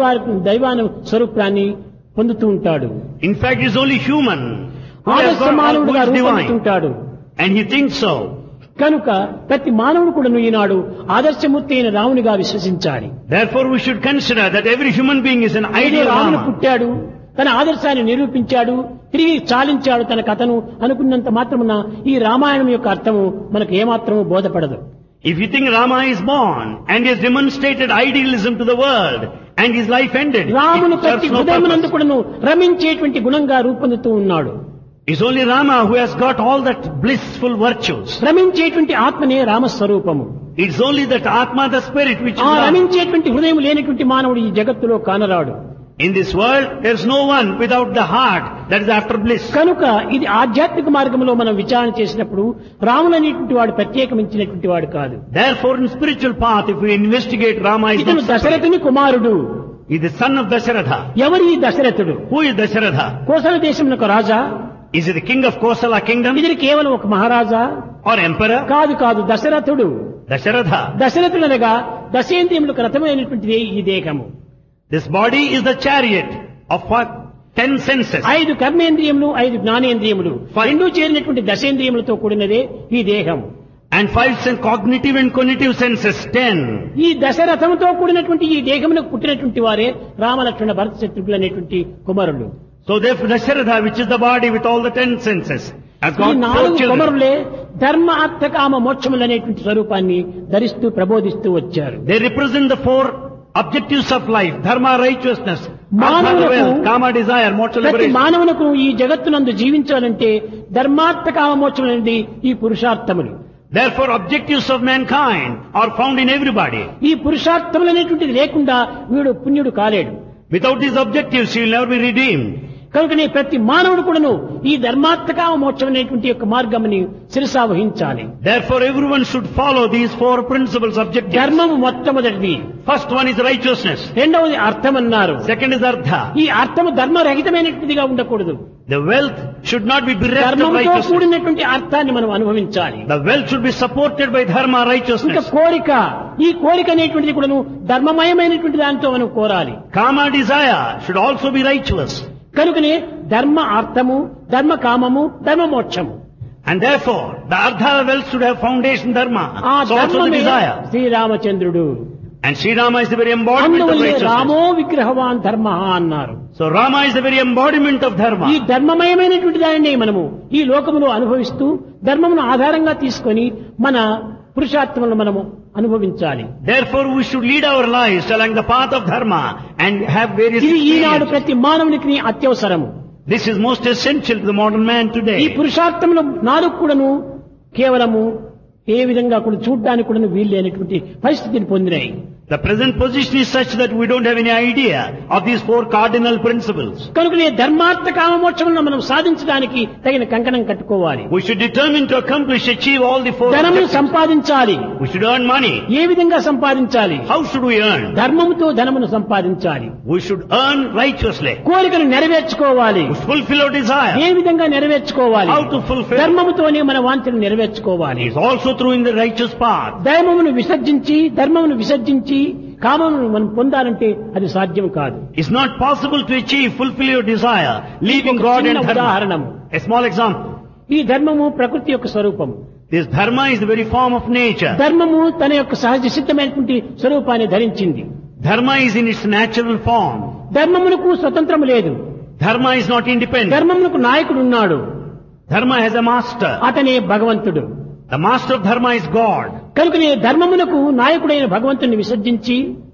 దైవాను స్వరూపాన్ని పొందుతూ ఉంటాడు. In fact, he is only human who has ఆదర్శ got all మానవుడుగా who is divine. రూపొందుతుంటాడు. And he thinks so. కనుక ప్రతి మానవుడు కూడాను ఈనాడు ఆదర్శమూర్తి అయిన రామునిగా విశ్వసించాలి. Therefore, we should consider that every human being is an అయితే ideal రాముడు Rama. పుట్టాడు, తన ఆదర్శాన్ని నిరూపించాడు, తిరిగి చాలించాడు తన కథను అనుకున్నంత మాత్రమున ఈ రామాయణం యొక్క అర్థము మనకు ఏమాత్రము బోధపడదు. If you think Rama is born and he has demonstrated idealism to the world and his life ended, రామును it ప్రతి serves no హృదయమునందు purpose. కూడాను రమించేటువంటి గుణంగా రూపొందుతూ ఉన్నాడు. It's only Rama who has got all that blissful virtues. రమించేటువంటి ఆత్మనే రామస్వరూపము. It's only that Atma, the spirit, which is ఆ Rama. రమించేటువంటి హృదయం లేనటువంటి మానవుడు ఈ జగత్తులో కానరాడు. In this world, there's no one without the heart that is after bliss. కనుక ఇది ఆధ్యాత్మిక మార్గంలో మనం విచారణ చేసినప్పుడు రాముడు అనేటువంటి వాడు ప్రత్యేకమించినటువంటి వాడు కాదు. Therefore, in spiritual path, if we investigate Rama is ఇతను not separate. దశరథుని కుమారుడు. He is the son of Dasharatha. ఎవరి ఈ దశరథుడు? Who is Dasharatha? కోసల దేశమునకు రాజా? Is he the king of Kosala kingdom ఇది కేవలం ఒక మహారాజా? or emperor? కాదు కాదు, దశరథుడు. Dasharatha. దశరథుడనగా దశేంద్రియములకు రథమైనటువంటిది ఈ దేహము. This body is the chariot of what? 10 senses. 5 కర్మేంద్రియములు, 5 జ్ఞానేంద్రియములు, 5 రెండూ చేరినటువంటి దశేంద్రియములతో కూడినదే ఈ దేహం. And 5 cognitive and cognitive senses, 10. ఈ దశరథముతో కూడినటువంటి ఈ దేహమునకు పుట్టినటువంటి వారే రామలక్ష్మణ భరత శత్రుఘ్నులు అనేటువంటి కుమారులు. So therefore Dasharatha, which is the body with all the 10 senses, has ఈ got 4 4 children. కుమారులే ధర్మ అర్థ కామ మోక్షములు అనేటువంటి స్వరూపాన్ని ధరిస్తూ ప్రబోధిస్తూ వచ్చారు. They represent the 4 objectives of life: dharma, righteousness, artha, మానవులకు wealth, kama, desire, moksha, ప్రతి liberation. మానవులకు ఈ జగత్తునందు జీవించాలంటే ధర్మార్థ కామ మోక్షములు అనేది ఈ పురుషార్థములు. Therefore, objectives of mankind are found in everybody. ఈ పురుషార్థములు అనేటువంటిది లేకుండా వీడు పుణ్యుడు కాలేడు. Without these objectives, he will never be redeemed. కనుకనే ప్రతి మానవుడు కూడాను ఈ ధర్మార్థకామ మోక్షం అనేటువంటి యొక్క మార్గముని శిరసా వహించాలి. Therefore, everyone should follow these 4 principles objectives. ధర్మము మొట్టమొదటిది. First one is righteousness. రెండవది అర్థం అన్నారు. Second is artha. ఈ అర్థము ధర్మరహితమైనటువంటిదిగా ఉండకూడదు. The wealth should not be bereft of ధర్మంతో righteousness. కూడినటువంటి అర్థాన్ని మనం అనుభవించాలి. The wealth should be supported by dharma, ఇంకా righteousness. కోరిక, ఈ కోరిక అనేటువంటిది కూడాను ధర్మమయమైనటువంటి దానితో మనం కోరాలి. Kama, desire should also be righteous. కనుకనే ధర్మ అర్థము, ధర్మ కామము, ధర్మ మోక్షము. And therefore, the artha wealth should have foundation dharma. ఆ So also the ధర్మమే desire. శ్రీరామచంద్రుడు. And Sri Rama is the very embodiment of అందువల్లే righteousness. రామో విగ్రహవాన్ ధర్మ అన్నారు. So Rama is the very embodiment of ఈ dharma. ధర్మమయమైనటువంటి దానిని మనము ఈ లోకములో అనుభవిస్తూ ధర్మమును ఆధారంగా తీసుకొని మన పురుషార్థములను మనము అనుభవించాలి. Therefore, we should lead our lives along the path of dharma and have various ఇది ఈనాడు experiences. ప్రతి మానవునికి అత్యవసరము. This is most essential to the modern man ఈ today. పురుషార్థములు 4 కూడాను కేవలము ఏ విధంగా కూడా చూడ్డానికి కూడా వీలు లేనటువంటి పరిస్థితిని పొందినాయి. The present position is such that we don't have any idea of these 4 cardinal principles. కనుకనే ధర్మార్థ కామ మోక్షములను మనం సాధించడానికి తగిన కంకణం కట్టుకోవాలి. We should determine to accomplish, achieve all the 4 ధనమును objectives. సంపాదించాలి. We should earn money. ఏ విధంగా సంపాదించాలి? How should we earn? ధర్మముతో ధనమును సంపాదించాలి. We should earn righteously. కోరికను నెరవేర్చుకోవాలి. We should fulfill our desire. ఏ విధంగా నెరవేర్చుకోవాలి? How to fulfill? ధర్మముతోనే మన వాంఛను నెరవేర్చుకోవాలి. It is also through in the righteous path. దైవమును విసర్జించి ధర్మమును విసర్జించి కామమును మనం పొందాలంటే అది సాధ్యం కాదు. It's not possible to achieve, fulfill your desire, leaving God and చిన్న dharma. ఉదాహరణము. A small example. ఈ ధర్మము ప్రకృతి యొక్క స్వరూపము. This dharma is the very form of nature. ధర్మము తన యొక్క సహజ సిద్ధమైనటువంటి స్వరూపాన్ని ధరించింది. Dharma is in its natural form. ధర్మమునకు స్వతంత్రం లేదు. Dharma is not independent. ధర్మమునకు నాయకుడు ఉన్నాడు. Dharma has a master. అతనే భగవంతుడు. The master of dharma is God. కనుకనే ధర్మమునకు నాయకుడైన భగవంతుని విసర్జించి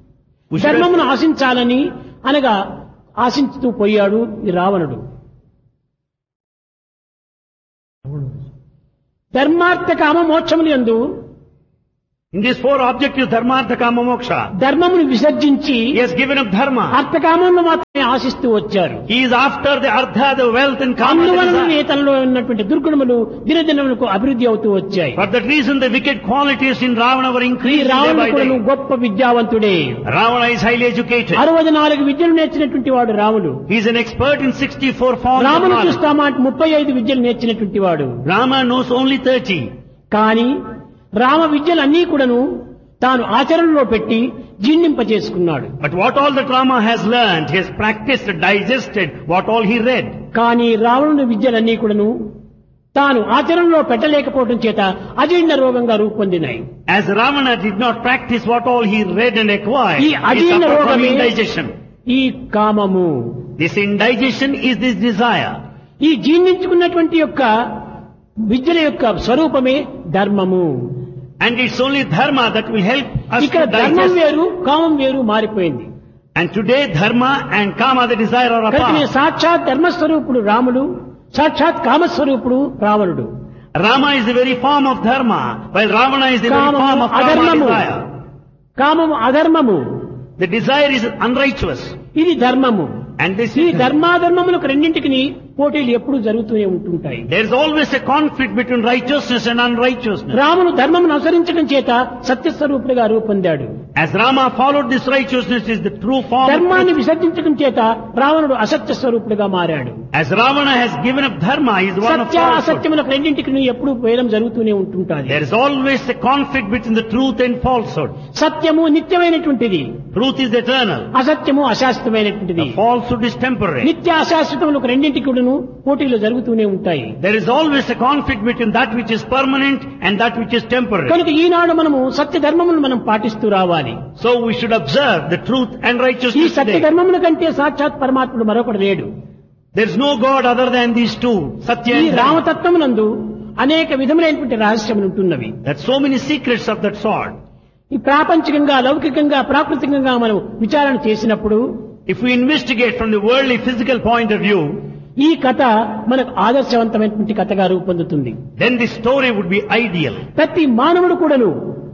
We should ధర్మమును ఆశించాలని అనగా ఆశించుతూ పోయాడు ఈ రావణుడు. ధర్మార్థ కామ మోక్షములు యందు In these four objectives, dharma, artha, kama, moksha, ధర్మమును విసర్జించి he has given up dharma. అర్థకామంలో మాత్రమే ఆశిస్తూ వచ్చారు. He is after the artha, the wealth and kama. అందువలన తనలో ఉన్నటువంటి దుర్గుణములు దినదినములకు అభివృద్ధి అవుతూ వచ్చాయి. For that reason, the wicked qualities in Ravana were ఈ increasing day రావణుడు by కూడాను day. గొప్ప విద్యావంతుడే. Ravana is highly educated. 64 విద్యలు నేర్చినటువంటి వాడు రాముడు. He is an expert in 64 forms of రాముడు knowledge. చూస్తామా 35 విద్యలు నేర్చినటువంటి వాడు. Rama knows only 30. కానీ రామ విద్యలన్నీ కూడాను తాను ఆచరణలో పెట్టి జీర్ణింపజేసుకున్నాడు. But what all that Rama has learned, he has practiced, digested what all he read. కానీ రావణుని విద్యలన్నీ కూడాను తాను ఆచరణలో పెట్టలేకపోవడం చేత అజీర్ణ రోగంగా రూపొందినాయి. As Ravana did not practice what all he read and acquired, ఈ he అజీర్ణ suffered from రోగమే indigestion. ఈ కామము. This indigestion is this desire. ఈ జీర్ణించుకున్నటువంటి యొక్క విద్యల యొక్క స్వరూపమే ధర్మము. And it's only dharma that will help us ఇక్కడ to ధర్మం digest. వేరు కామం వేరు మారిపోయింది. And today dharma and kama, the desire, are కనుక apart. సాక్షాత్ ధర్మస్వరూపుడు రాముడు, సాక్షాత్ కామస్వరూపుడు రావణుడు. Rama is the very form of dharma, while Ravana is the very form కామము of kama, అధర్మము. desire. కామము అధర్మము. The desire is unrighteous. ఇది ధర్మము. And this ఈ is ధర్మాధర్మములకు రెండింటికి పోటీలు ఎప్పుడూ జరుగుతూనే ఉంటుంటాయి. there is always a conflict between righteousness and unrighteousness. రాముడు ధర్మమును అనుసరించడం చేత సత్యస్వరూపుడుగా రూపొందాడు. As Rama followed this righteousness is the true form of ధర్మాన్ని truth. విసర్జించడం చేత రావణుడు అసత్య స్వరూపుడుగా మారాడు. As Ravana has given up dharma, he is one of Satya falsehood. అసత్యములకు రెండింటికి ఎప్పుడూ భేదం జరుగుతూనే ఉంటుంటాది. There is always a conflict between the truth and falsehood. సత్యము నిత్యమైనటువంటిది, Truth is eternal. అసత్యము అశాశ్వతమైనటువంటిది. The falsehood is temporary. నిత్య అశాశ్వతములకు రెండింటికి కూడాను పోటీలు జరుగుతూనే ఉంటాయి. There is always a conflict between that which is permanent and that which is temporary. కనుక ఈనాడు మనము సత్య ధర్మమును మనం పాటిస్తూ రావాలి. So we should observe the truth and ఈ righteousness సత్య today. ధర్మముల కంటే సాక్షాత్ పరమాత్ముడు మరొకడు లేడు. There is no God other than these two, Satya ఈ and Dharma. రామతత్వమునందు అనేక విధములైనటువంటి రహస్యములు ఉంటున్నవి. There are so many secrets of that sort. ఈ ప్రాపంచికంగా లౌకికంగా ప్రాకృతికంగా మనం విచారణ చేసినప్పుడు If we investigate from the worldly physical point of view, ఈ కథ మనకు ఆదర్శవంతమైనటువంటి కథగా రూపొందుతుంది. then this story would be ideal. ప్రతి మానవుడు కూడాను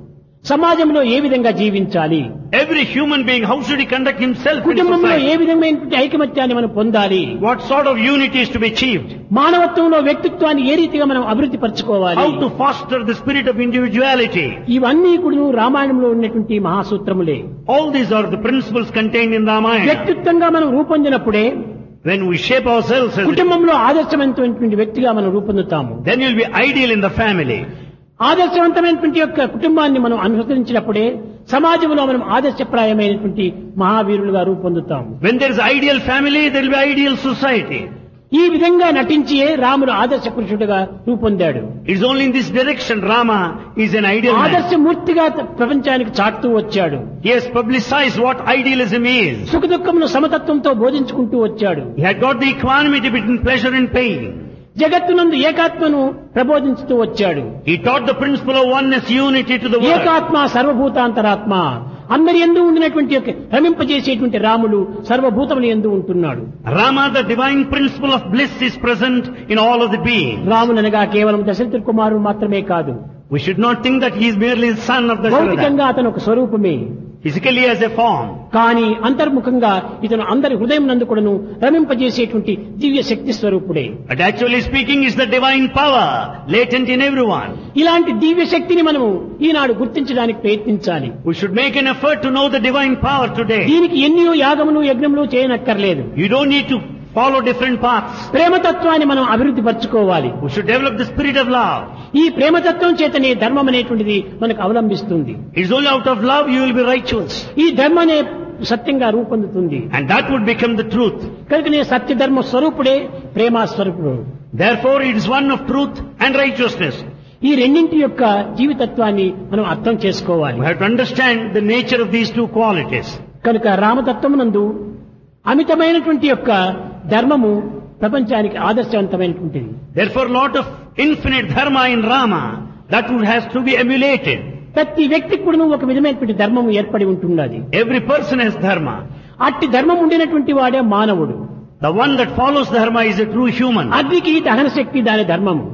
సమాజంలో ఏ విధంగా జీవించాలి, Every human being, how should he conduct himself in కుటుంబంలో ఏ society? విధమైనటువంటి ఐకమత్యాన్ని మనం పొందాలి, What sort of unity is to be achieved? మానవత్వంలో వ్యక్తిత్వాన్ని ఏ రీతిగా మనం అభివృద్ధి పరచుకోవాలి, How to foster the spirit of individuality? ఇవన్నీ కూడా రామాయణంలో ఉన్నటువంటి మహాసూత్రములే. All these are the principles contained in Ramayana. వ్యక్తిత్వంగా మనం రూపొందినప్పుడే When we shape ourselves as కుటుంబంలో ఆదర్శవంతమైనటువంటి వ్యక్తిగా మనం రూపొందుతాము. then you'll be ideal in the family. ఆదర్శవంతమైనటువంటి యొక్క కుటుంబాన్ని మనం అనుసరించినప్పుడే సమాజంలో మనం ఆదర్శప్రాయమైనటువంటి మహావీరులుగా రూపొందుతాము. When there is ideal family, there will be ideal society. ఈ విధంగా నటించియే రాముడు ఆదర్శ పురుషుడుగా రూపొందాడు. It's only in this direction Rama is an ideal man. ఆదర్శమూర్తిగా ప్రపంచానికి చాటుతూ వచ్చాడు. He has publicized what idealism is. సుఖ దుఃఖమును సమతత్వంతో బోధించుకుంటూ వచ్చాడు. He had got the equanimity between pleasure and pain. జగత్తునందు ఏకాత్మను ప్రబోధించుతూ వచ్చాడు. He taught the principle of oneness, unity to the world. ఏకాత్మ సర్వభూతాంతరాత్మ, అందరి యందు ఉండినటువంటి యొక్క రమింపజేసేటువంటి రాముడు సర్వభూతముల యందు ఉంటున్నాడు. Rama, the divine principle of bliss, is present in all of the beings. రాముననగా కేవలం దశరథుడి కుమారుడు మాత్రమే కాదు, We should not think that he is merely the son of Dasharatha. భౌతికంగా అతను ఒక స్వరూపమే. Physically as a form. కానీ అంతర్ముఖంగా ఇతను అందరి హృదయం నందు కూడాను రమింపజేసేటువంటి దివ్య శక్తి స్వరూపుడే. But actually speaking, is the divine power latent in everyone. ఇలాంటి దివ్య శక్తిని మనము ఈనాడు గుర్తించడానికి ప్రయత్నించాలి. We should make an effort to know the divine power today. దీనికి ఎన్నో యాగములు యజ్ఞములు చేయనక్కర్లేదు. You don't need to follow different paths. ప్రేమతత్వాన్ని మనం అభివృద్ధి పరచుకోవాలి. We should develop the spirit of love. ఈ ప్రేమతత్వం చేతనే ధర్మం అనేటువంటిది మనకు అవలంబిస్తుంది. It's only out of love you will be righteous. ఈ ధర్మనే సత్యంగా రూపొందుతుంది. And that would become the truth. కనుకనే సత్యధర్మ స్వరూపుడే ప్రేమ స్వరూపుడు. Therefore it is one of truth and righteousness. ఈ రెండింటి యొక్క జీవితత్వాన్ని మనం అర్థం చేసుకోవాలి. We have to understand the nature of these two qualities. కనుక రామతత్వమునందు అమితమైనటువంటి యొక్క ధర్మము ప్రపంచానికి ఆదర్శవంతమైనటువంటిది. Therefore lot of infinite dharma in Rama that would has to be emulated. ప్రతి వ్యక్తికి కూడా ఒక విధమైనటువంటి ధర్మము ఏర్పడి ఉంటున్నది. Every person has dharma. అట్టి ధర్మం ఉండినటువంటి వాడే మానవుడు. The one that follows dharma is a true human. అగ్నికి దహన శక్తి దాని ధర్మము.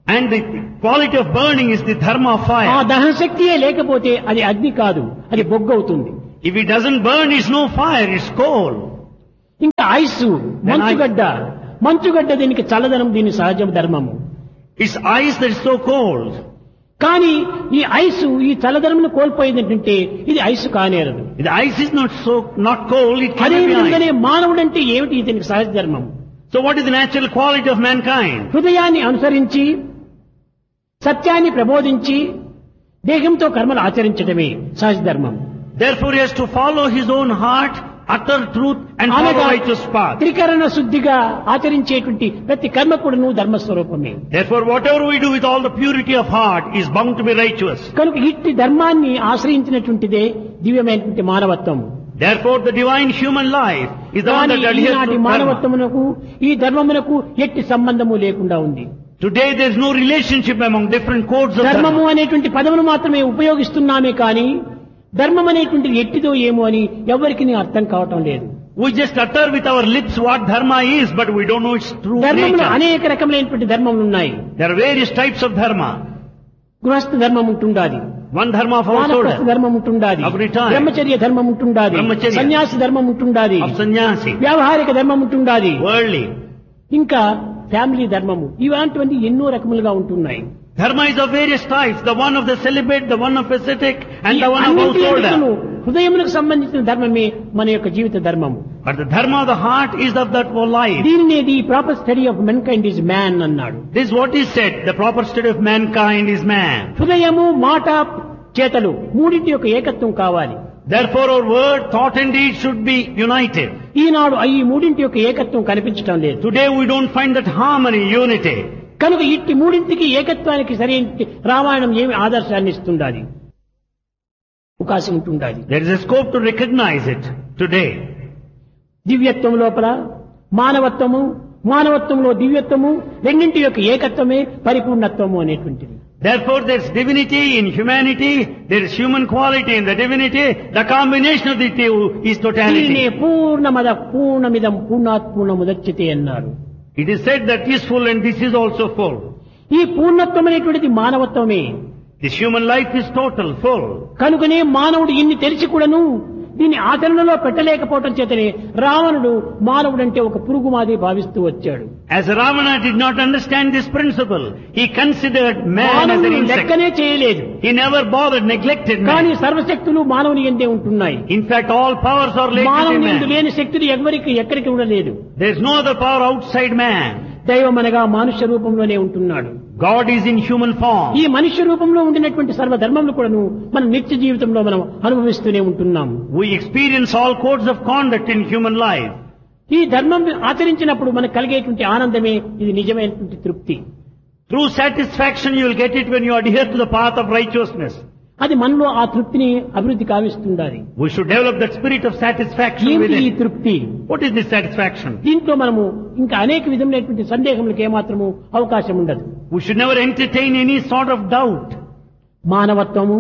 And the quality of burning is the dharma of ఆ fire. దహన శక్తియే లేకపోతే అది అగ్ని కాదు, అది బొగ్గవుతుంది. If it doesn't burn, it's no fire, it's coal. ఇంకా ఐస్, మంచుగడ్డ దీనికి చల్లదనం, దీని సహజ ధర్మము. It's ice that is so cold. కానీ ఈ ఐస్ ఈ చల్లదనమును కోల్పోయిందంటే ఇది ice కానేరదు. The ice is not cold, it అదే cannot be విధంగానే ice. మానవుడంటే ఏమిటి, దీనికి సహజ ధర్మం. So what is the natural quality of mankind? హృదయాన్ని అనుసరించి సత్యాన్ని ప్రబోధించి దేహంతో కర్మలు ఆచరించడమే సహజ ధర్మం. Therefore he has to follow his own heart, utter truth and follow అనగా righteous path. త్రికరణ శుద్ధిగా ఆచరించేటువంటి ప్రతి కర్మ కూడాను ధర్మస్వరూపమే. Therefore whatever we do with all the purity of heart is bound to be righteous. కనుక ఇట్టి ధర్మాన్ని ఆశ్రయించినటువంటిదే దివ్యమైనటువంటి మానవత్వం. Therefore the divine human life is the one కానీ that adheres ఈనాటి to dharma. మానవత్వమునకు ఈ ధర్మమునకు ఎట్టి సంబంధము లేకుండా ఉంది. Today there is no relationship among different codes of ధర్మము dharma. అనేటువంటి పదమును మాత్రమే ఉపయోగిస్తున్నామే కానీ ధర్మం అనేటువంటిది ఎట్టిదో ఏమో అని ఎవరికి అర్థం కావటం లేదు. We just utter with our lips what dharma is, but we don't know its true ధర్మంలో nature. అనేక రకములైనటువంటి ధర్మములు ఉన్నాయి. There are various types of dharma. గృహస్థ ధర్మం ఉంటుండాది, One dharma of వానప్రస్థ household, ధర్మం ఉంటుండాది, of retirement, బ్రహ్మచర్య ధర్మం ఉంటుండాది, బ్రహ్మచర్య, సన్యాసి ధర్మం ఉంటుండాది, of sannyasi, వ్యావహారిక ధర్మం ఉంటుండాది, worldly. ఇంకా ఫ్యామిలీ ధర్మము, ఇలాంటివన్నీ ఎన్నో రకములుగా ఉంటున్నాయి. Dharma is of various types. The one of the celibate, the one of ascetic, and the one of అన్నింటి ఎందుకును householder. హృదయములకు సంబంధించిన ధర్మమే మన యొక్క జీవిత ధర్మము. But the dharma of the heart is of that whole life. దీనిని the proper study of మెన్కైండ్ is man అన్నాడు. This is what is said. The proper state of mankind is man. హృదయము, మాట, చేతలు మూడింటి యొక్క ఏకత్వం కావాలి. Therefore our word, thought and deed should be united. ఈనాడు ఈ మూడింటి యొక్క ఏకత్వం కనిపించడం లేదు. Today we don't find that harmony, unity. కనుక ఇట్టి మూడింటికి ఏకత్వానికి సరైన రామాయణం ఏమి ఆదర్శాన్ని ఇస్తుండాలి, అవకాశం ఉంటుండాలి. There is a scope to recognize it today. దివ్యత్వం లోపల మానవత్వము, మానవత్వంలో దివ్యత్వము, రెండింటి యొక్క ఏకత్వమే పరిపూర్ణత్వము అనేటువంటిది. Therefore there is divinity in humanity, there is human quality in the divinity. The combination of the two is దీనినే totality. పూర్ణమద పూర్ణమిదం పూర్ణాత్ పూర్ణముదచ్యతే అన్నారు. It is said that this is full and this is also full. ఈ పూర్ణత్వం అనేటువంటిది మానవత్వమే. This human life is total, full. కనుకనే మానవుడు ఇన్ని తెలిసి కూడాను దీన్ని ఆచరణలో పెట్టలేకపోవటం చేతనే రావణుడు మానవుడంటే ఒక పురుగు మాదిరి భావిస్తూ వచ్చాడు. As Ravana did not understand this principle, he considered man as an మానవుడు insect. లెక్కనే చేయలేదు. He never bothered, neglected కానీ man. సర్వశక్తులు మానవుని ఎందే ఉంటున్నాయి. In fact, all powers are latent in మానవుని ఎందు man. లేని శక్తులు ఎక్కడికి కూడా లేదు. There is no other power outside man. దైవం అనగా మనుష్య రూపంలోనే ఉంటున్నాడు. God is in human form. ఈ మనుష్య రూపంలో ఉండినటువంటి సర్వధర్మములు కూడాను మన నిత్య జీవితంలో మనం అనుభవిస్తూనే ఉంటున్నాం. We experience all codes of conduct in human life. ఈ ధర్మం ఆచరించినప్పుడు మనకు కలిగేటువంటి ఆనందమే ఇది నిజమైనటువంటి తృప్తి. True satisfaction you will get it when you adhere to the path of righteousness. అది మనలో ఆ తృప్తిని అభివృద్ధి కావిస్తుండాలి. We should develop that spirit of satisfaction ఏమిటి ఈ within. తృప్తి? What is this satisfaction? దీంట్లో మనము ఇంకా అనేక విధమైనటువంటి సందేహములకు ఏమాత్రము అవకాశం ఉండదు. We should never entertain any sort of doubt. మానవత్వము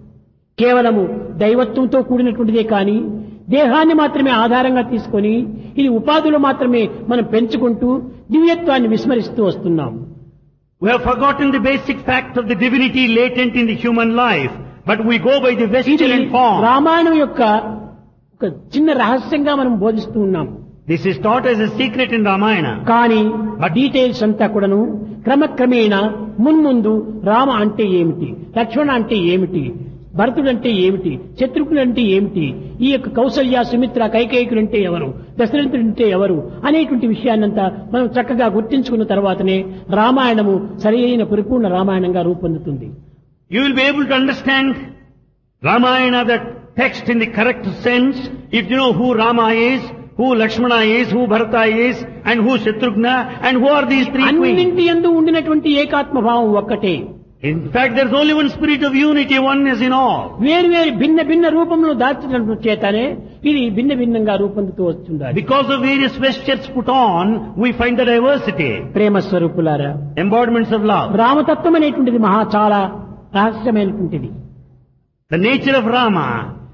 కేవలము దైవత్వంతో కూడినటువంటిదే కానీ దేహాన్ని మాత్రమే ఆధారంగా తీసుకొని ఇది ఉపాధులు మాత్రమే మనం పెంచుకుంటూ దివ్యత్వాన్ని విస్మరిస్తూ వస్తున్నాం. We have forgotten the basic fact of the divinity latent in the human life, but we go by the ఇది vesture and form. రామాయణం యొక్క ఒక చిన్న రహస్యంగా మనం బోధిస్తూ ఉన్నాం. This is taught as a secret in Ramayana. కానీ డీటెయిల్స్ అంతా కూడాను క్రమక్రమేణా మున్ముందు రామ అంటే ఏమిటి, లక్ష్మణ అంటే ఏమిటి, భరతుడు అంటే ఏమిటి, శత్రుఘ్నుడు అంటే ఏమిటి, ఈ యొక్క కౌసల్య, సుమిత్ర, కైకేయికులు అంటే ఎవరు, దశరథుడు అంటే ఎవరు అనేటువంటి విషయాన్నంతా మనం చక్కగా గుర్తించుకున్న తర్వాతనే రామాయణము సరైన పరిపూర్ణ రామాయణంగా రూపొందుతుంది. You will be able to understand Ramayana, that text, in the correct sense if you know who Rama is, who Lakshmana is, who Bharata is, and who Shatrughna, and who are these three queens. అన్నింటి యందు ఉండినటువంటి ఏకాత్మ భావం ఒక్కటే. In fact, there is only one spirit of unity, oneness in all. వేరు వేరు భిన్న భిన్న రూపంలో దాల్చడం చేతనే ఇది భిన్న భిన్నంగా రూపొందుతూ వస్తుంది. Because of various vestures put on, we find the diversity. ప్రేమ స్వరూపులారా, Embodiments of love. రామతత్వం అనేటువంటిది చాలా రహస్యమైనటువంటిది. The nature of Rama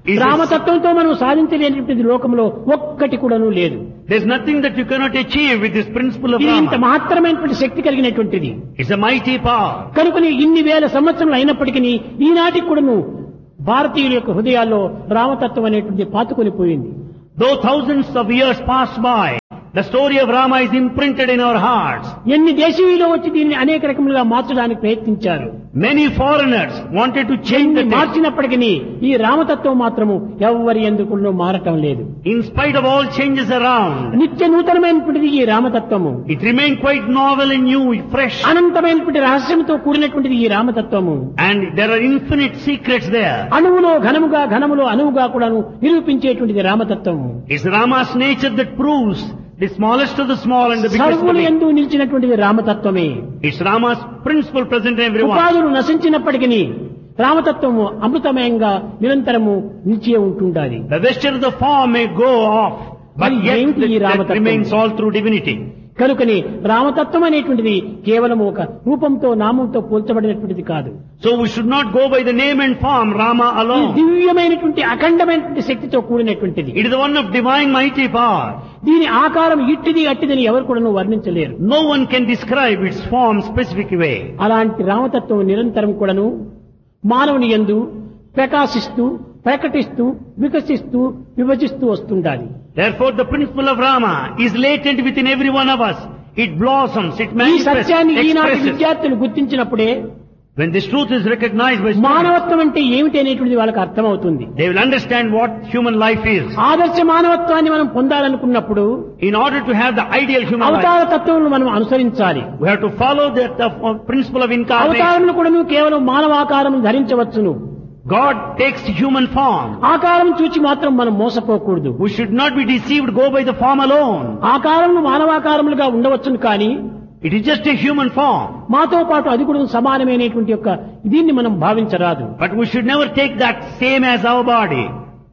రామతత్వంతో మనం సాధించలేనటువంటి లోకంలో ఒక్కటి కూడాను లేదు. There's nothing that you cannot achieve with this principle of ఇది ఇంత Rama. మహత్తరమైనటువంటి శక్తి కలిగినటువంటిది. It's a mighty power. కనుకని ఇన్ని వేల సంవత్సరాలు అయినప్పటికీ ఈనాటికి కూడాను భారతీయుల యొక్క హృదయాల్లో రామతత్వం అనేటువంటి పాతుకొని పోయింది. Though thousands of years pass by, the story of Rama is imprinted in our hearts. ఎన్ని దేశీయులు వచ్చి దీన్ని అనేక రకములుగా మార్చడానికి ప్రయత్నించారు. Many foreigners wanted to change the text. మార్చినప్పటికీ ఈ రామతత్వం మాత్రము ఎవరి ఎందుకు మారటం లేదు. In spite of all changes around, నిత్య నూతనమైనటువంటిది ఈ రామతత్వము. it remained quite novel and new, fresh. అనంతమైనటువంటి రహస్యంతో కూడినటువంటిది ఈ రామతత్వము. And there are infinite secrets there. అణువులో ఘనముగా ఘనములో అణువుగా కూడాను నిరూపించేటువంటిది రామతత్వము. It's Rama's nature that proves the smallest of the small and the biggest of the సర్వులు big. యందు నిలిచినటువంటిది రామతత్వమే. It's Rama's principle present in everyone. ఉపాధులు నశించినప్పటికీ రామతత్వము అమృతమయంగా నిరంతరము నిలిచే ఉంటుండాలి. The vesture of the form may go off, but మరి yet ఏంటి ఈ that రామతత్వం? remains all through divinity. కనుకని రామతత్వం అనేటువంటిది కేవలం ఒక రూపంతో నామంతో పోల్చబడినటువంటిది కాదు. So we should not go by the name and form Rama ఇది alone. దివ్యమైనటువంటి అఖండమైనటువంటి శక్తితో కూడినటువంటిది. It is the one of divine mighty power. దీని ఆకారం ఇట్టిది అట్టిదని ఎవరు కూడా వర్ణించలేరు. No one can describe its form specific way. అలాంటి రామతత్వం నిరంతరం కూడాను మానవుని యందు ప్రకాశిస్తూ ప్రకటిస్తూ వికసిస్తూ విభజిస్తూ వస్తుండాలి. Therefore the principle of Rama is latent within every one of us. It blossoms, it ఈ manifests, సత్యాన్ని ఈనాటి expresses. విద్యార్థులు గుర్తించినప్పుడే When this truth is recognized by students, మానవత్వం అంటే ఏమిటి అనేటువంటిది వాళ్ళకి అర్థమవుతుంది. they will understand what human life is. ఆదర్శ మానవత్వాన్ని మనం పొందాలనుకున్నప్పుడు In order to have the ideal human life, అవతార తత్వం మనం అనుసరించాలి. we have to follow the principle of incarnation. అవతారములు కూడా కేవలం మానవాకారం ధరించవచ్చును. God takes human form. ఆకారం చూచి మాత్రం మనం మోసపోకూడదు. We should not be deceived, go by the form alone. ఆకారములు మానవాకారములుగా ఉండవచ్చును కానీ It is just a human form. మాతో పాటు అది కూడా సమానమైనటువంటి యొక్క దీన్ని మనం భావించరాదు. But we should never take that same as our body.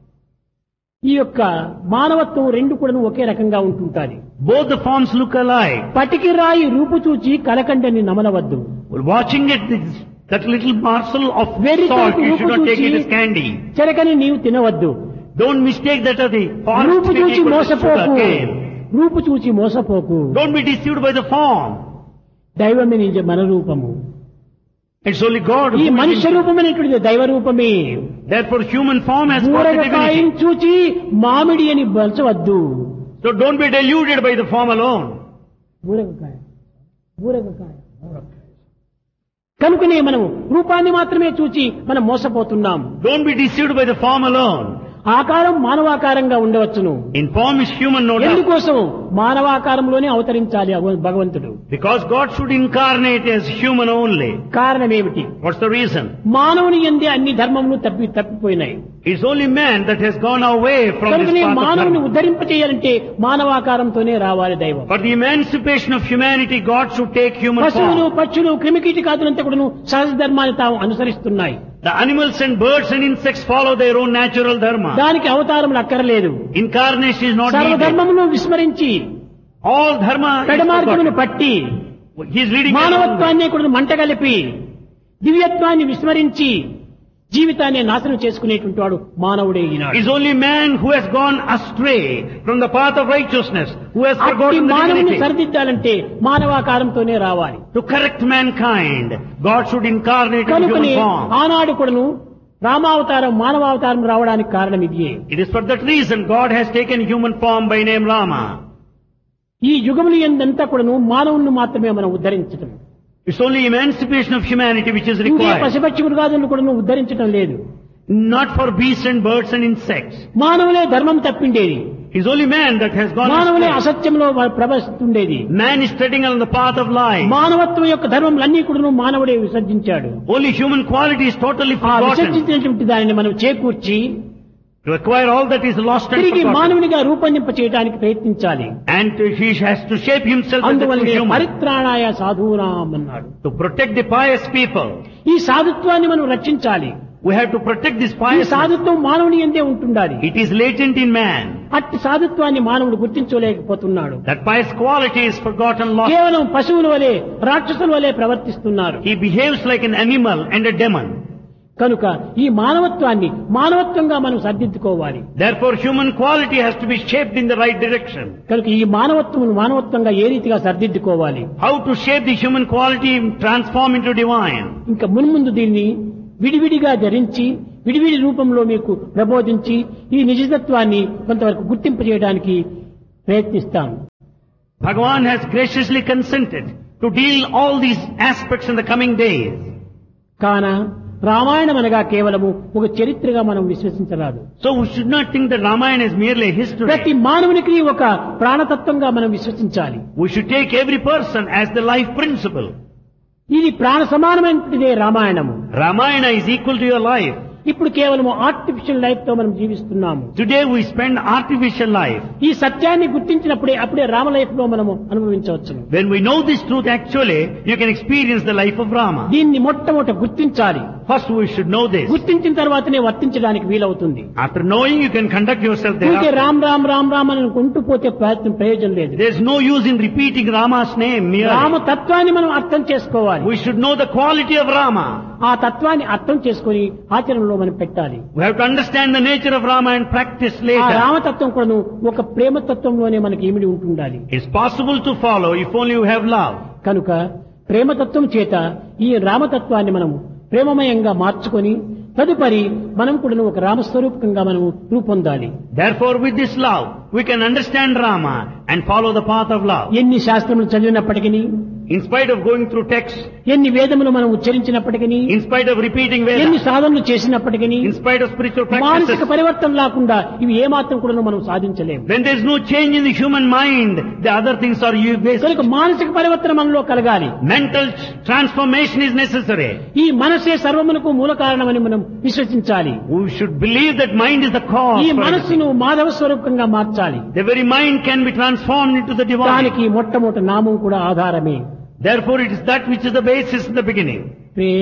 ఈ యొక్క మానవత్వం రెండు కూడా ఒకే రకంగా ఉంటుంటాది. Both the forms look alike. పటికి రాయి రూపు చూచి కలకండని నమలవద్దు. While watching it, that little morsel of Very salt, good. you should not take it Rupu as candy. చెరకని నీవు తినవద్దు. Don't mistake that as the forest రూపు fig చూచి equal to మోసపోకు. sugarcane. రూపు చూచి మోసపోకు. Don't be deceived by the form. దైవమే నిజ మన రూపము. It's only God ఈ who is మనుష్య in- రూపమైనటువంటిది దైవ రూపమే. Therefore human form has got the ఊరగకాయని divinity. చూచి మామిడి అని బలచవద్దు. So don't be deluded by the form alone. ఊరగకాయ ఊరగకాయ కనుకనే మనం రూపాన్ని మాత్రమే చూచి మనం మోసపోతున్నాం. Don't be deceived by the form alone. ఆకారం మానవాకారంగా ఉండవచ్చును. In form is human, no doubt. ఎందుకోసం మానవాకారంలోనే అవతరించాలి భగవంతుడు. Because God should incarnate as human only. కారణం ఏమిటి? What's the reason? మానవుని యందే అన్ని ధర్మములు తప్పిపోయినాయి. It's only man that has gone away from this కనుకనే path of మానవుని dharma. ఉద్ధరింపచేయాలంటే మానవాకారంతోనే రావాలి దైవం. For the emancipation of humanity, God should take human పశువులు form. పక్షులు క్రిమికీటకాదులంతా కూడాను సహజ ధర్మాన్ని తాము అనుసరిస్తున్నాయి. The animals and birds and insects follow their own natural dharma. దానికి అవతారములు అక్కర్లేదు. Incarnation is not needed. సర్వధర్మమును విస్మరించి All dharma is పెడమార్గమును forgotten. పట్టి He is leading the wrong way. మానవత్వాన్ని కూడా మంటగలిపి దివ్యత్వాన్ని విస్మరించి జీవితాన్ని నాశనం చేసుకునేటువంటి వాడు మానవుడే ఈనాడు. It's only man who has gone astray from the path of righteousness, who has అట్టి forgotten the మానవుని divinity. సరిదిద్దాలంటే మానవాకారంతోనే రావాలి. To correct mankind, God should incarnate in కనుకనే human form. ఆనాడు కూడాను రామావతారం మానవావతారం రావడానికి కారణం ఇదే. It is for that reason God has taken human form by name Rama. ఈ యుగములు ఎందంతా కూడాను మానవుని మాత్రమే మనం ఉద్ధరించటం. It's only emancipation of humanity which is ఇంకే required. పశుపక్షి మృగాదులను కూడా ఉద్ధరించడం లేదు. Not for beasts and birds and insects. మానవులే ధర్మం తప్పిండేది. It's only man that has gone మానవులే astray. అసత్యంలో ప్రవహిస్తుండేది. Man is treading on the path of lying. మానవత్వం యొక్క ధర్మములన్నీ కూడా మానవుడే విసర్జించాడు. Only human quality is totally ఆ forgotten. విసర్జించినటువంటి దానిని మనం చేకూర్చి To acquire all that is lost and తిరిగి forgotten. మానవునిగా రూపొందింప చేయడానికి ప్రయత్నించాలి. And he has to shape himself as a true అందువల్లనే human. పరిత్రాణాయ సాధూనాం అన్నాడు. To protect the pious people. ఈ సాధుత్వాన్ని మనం రక్షించాలి. We have to protect this ఈ pious. సాధుత్వం మానవుని ఎందే ఉంటుండాలి. It is latent in man. అట్టి సాధుత్వాన్ని మానవుడు గుర్తించలేకపోతున్నాడు. That pious quality is forgotten, lost. కేవలం పశువుల వలె రాక్షసుల వలె ప్రవర్తిస్తున్నారు. He behaves like an animal and a demon. కనుక ఈ మానవత్వాన్ని మానవత్వంగా మనం సర్దిద్దుకోవాలి. Therefore, human quality has to be shaped in the right direction. కనుక ఈ మానవత్వం మానవత్వంగా ఏ రీతిగా సర్దిద్దుకోవాలి, How to shape the human quality and transform into divine. ఇంకా మున్ముందు దీన్ని విడివిడిగా ధరించి విడివిడి రూపంలో మీకు ప్రబోధించి ఈ నిజతత్వాన్ని కొంతవరకు గుర్తింపు చేయడానికి ప్రయత్నిస్తాం. Bhagavan has graciously consented to deal all these aspects in the coming days. కాన రామాయణం అనగా కేవలము ఒక చరిత్రగా మనం విశ్వసించరాదు. So we should not think that Ramayana is merely a history. ప్రతి మానవునికి ఒక ప్రాణతత్వంగా మనం విశ్వసించాలి. We should take every person as the life principle. ఇది ప్రాణ సమానమైనదే రామాయణము. Ramayana is equal to your life. ఇప్పుడు కేవలం ఆర్టిఫిషియల్ లైఫ్ తో మనం జీవిస్తున్నాము. Today we spend artificial life. ఈ సత్యాన్ని గుర్తించినప్పుడే అప్పుడే రామ లైఫ్ లో మనము అనుభవించవచ్చు. When we know this truth, actually, you can experience the life of Rama. దీన్ని మొట్టమొదట గుర్తించాలి. First we should know this. గుర్తించిన తర్వాతనే వర్తించడానికి వీలవుతుంది. After knowing, you can conduct yourself ఊరికే thereafter. రామ్ రామ్ రామ్ రామ్ అని అనుకుంటూ పోతే ప్రయోజనం లేదు. There's no use in repeating Rama's name Rama merely. తత్వాన్ని మనం అర్థం చేసుకోవాలి. We should know the quality of Rama. ఆ తత్వాన్ని అర్థం చేసుకొని ఆచరణలో మనం పెట్టాలి. We have to understand the nature of Rama and practice ఆ later. రామతత్వం కూడా ఒక ప్రేమతత్వంలోనే మనకి ఇమిడి ఉంటుండాలి. It's possible to follow if only you have love. కనుక ప్రేమతత్వం చేత ఈ రామతత్వాన్ని మనము ప్రేమమయంగా మార్చుకొని తదుపరి మనం కూడా ఒక రామస్వరూపకంగా మనము రూపొందాలి. Therefore, with this love, we can understand Rama and follow the path of love. ఎన్ని శాస్త్రములు చదివినప్పటికీ, In spite of going through texts, ఎన్ని వేదములు మనం ఉచ్చరించినప్పటికీ, in spite of repeating ఎన్ని Vedas, సాధనలు చేసినప్పటికీ in spite of spiritual మానసిక practices, పరివర్తన లేకుండా ఇవి ఏమాత్రం కూడా మనం సాధించలేము. when there is no change in the human mind, the other things are waste. కనుక మానసిక పరివర్తన మనలో కలగాలి. Mental transformation is necessary. ఈ మనసే సర్వమునకు మూల కారణమని మనం విశ్వసించాలి. We should believe that mind is the cause. ఈ for మనస్సును మాధవ స్వరూపంగా మార్చాలి. everything. The very mind can be transformed into the divine. దానికి మొట్టమొదటి నామం కూడా ఆధారమే. Therefore, it is that which is the basis in the beginning.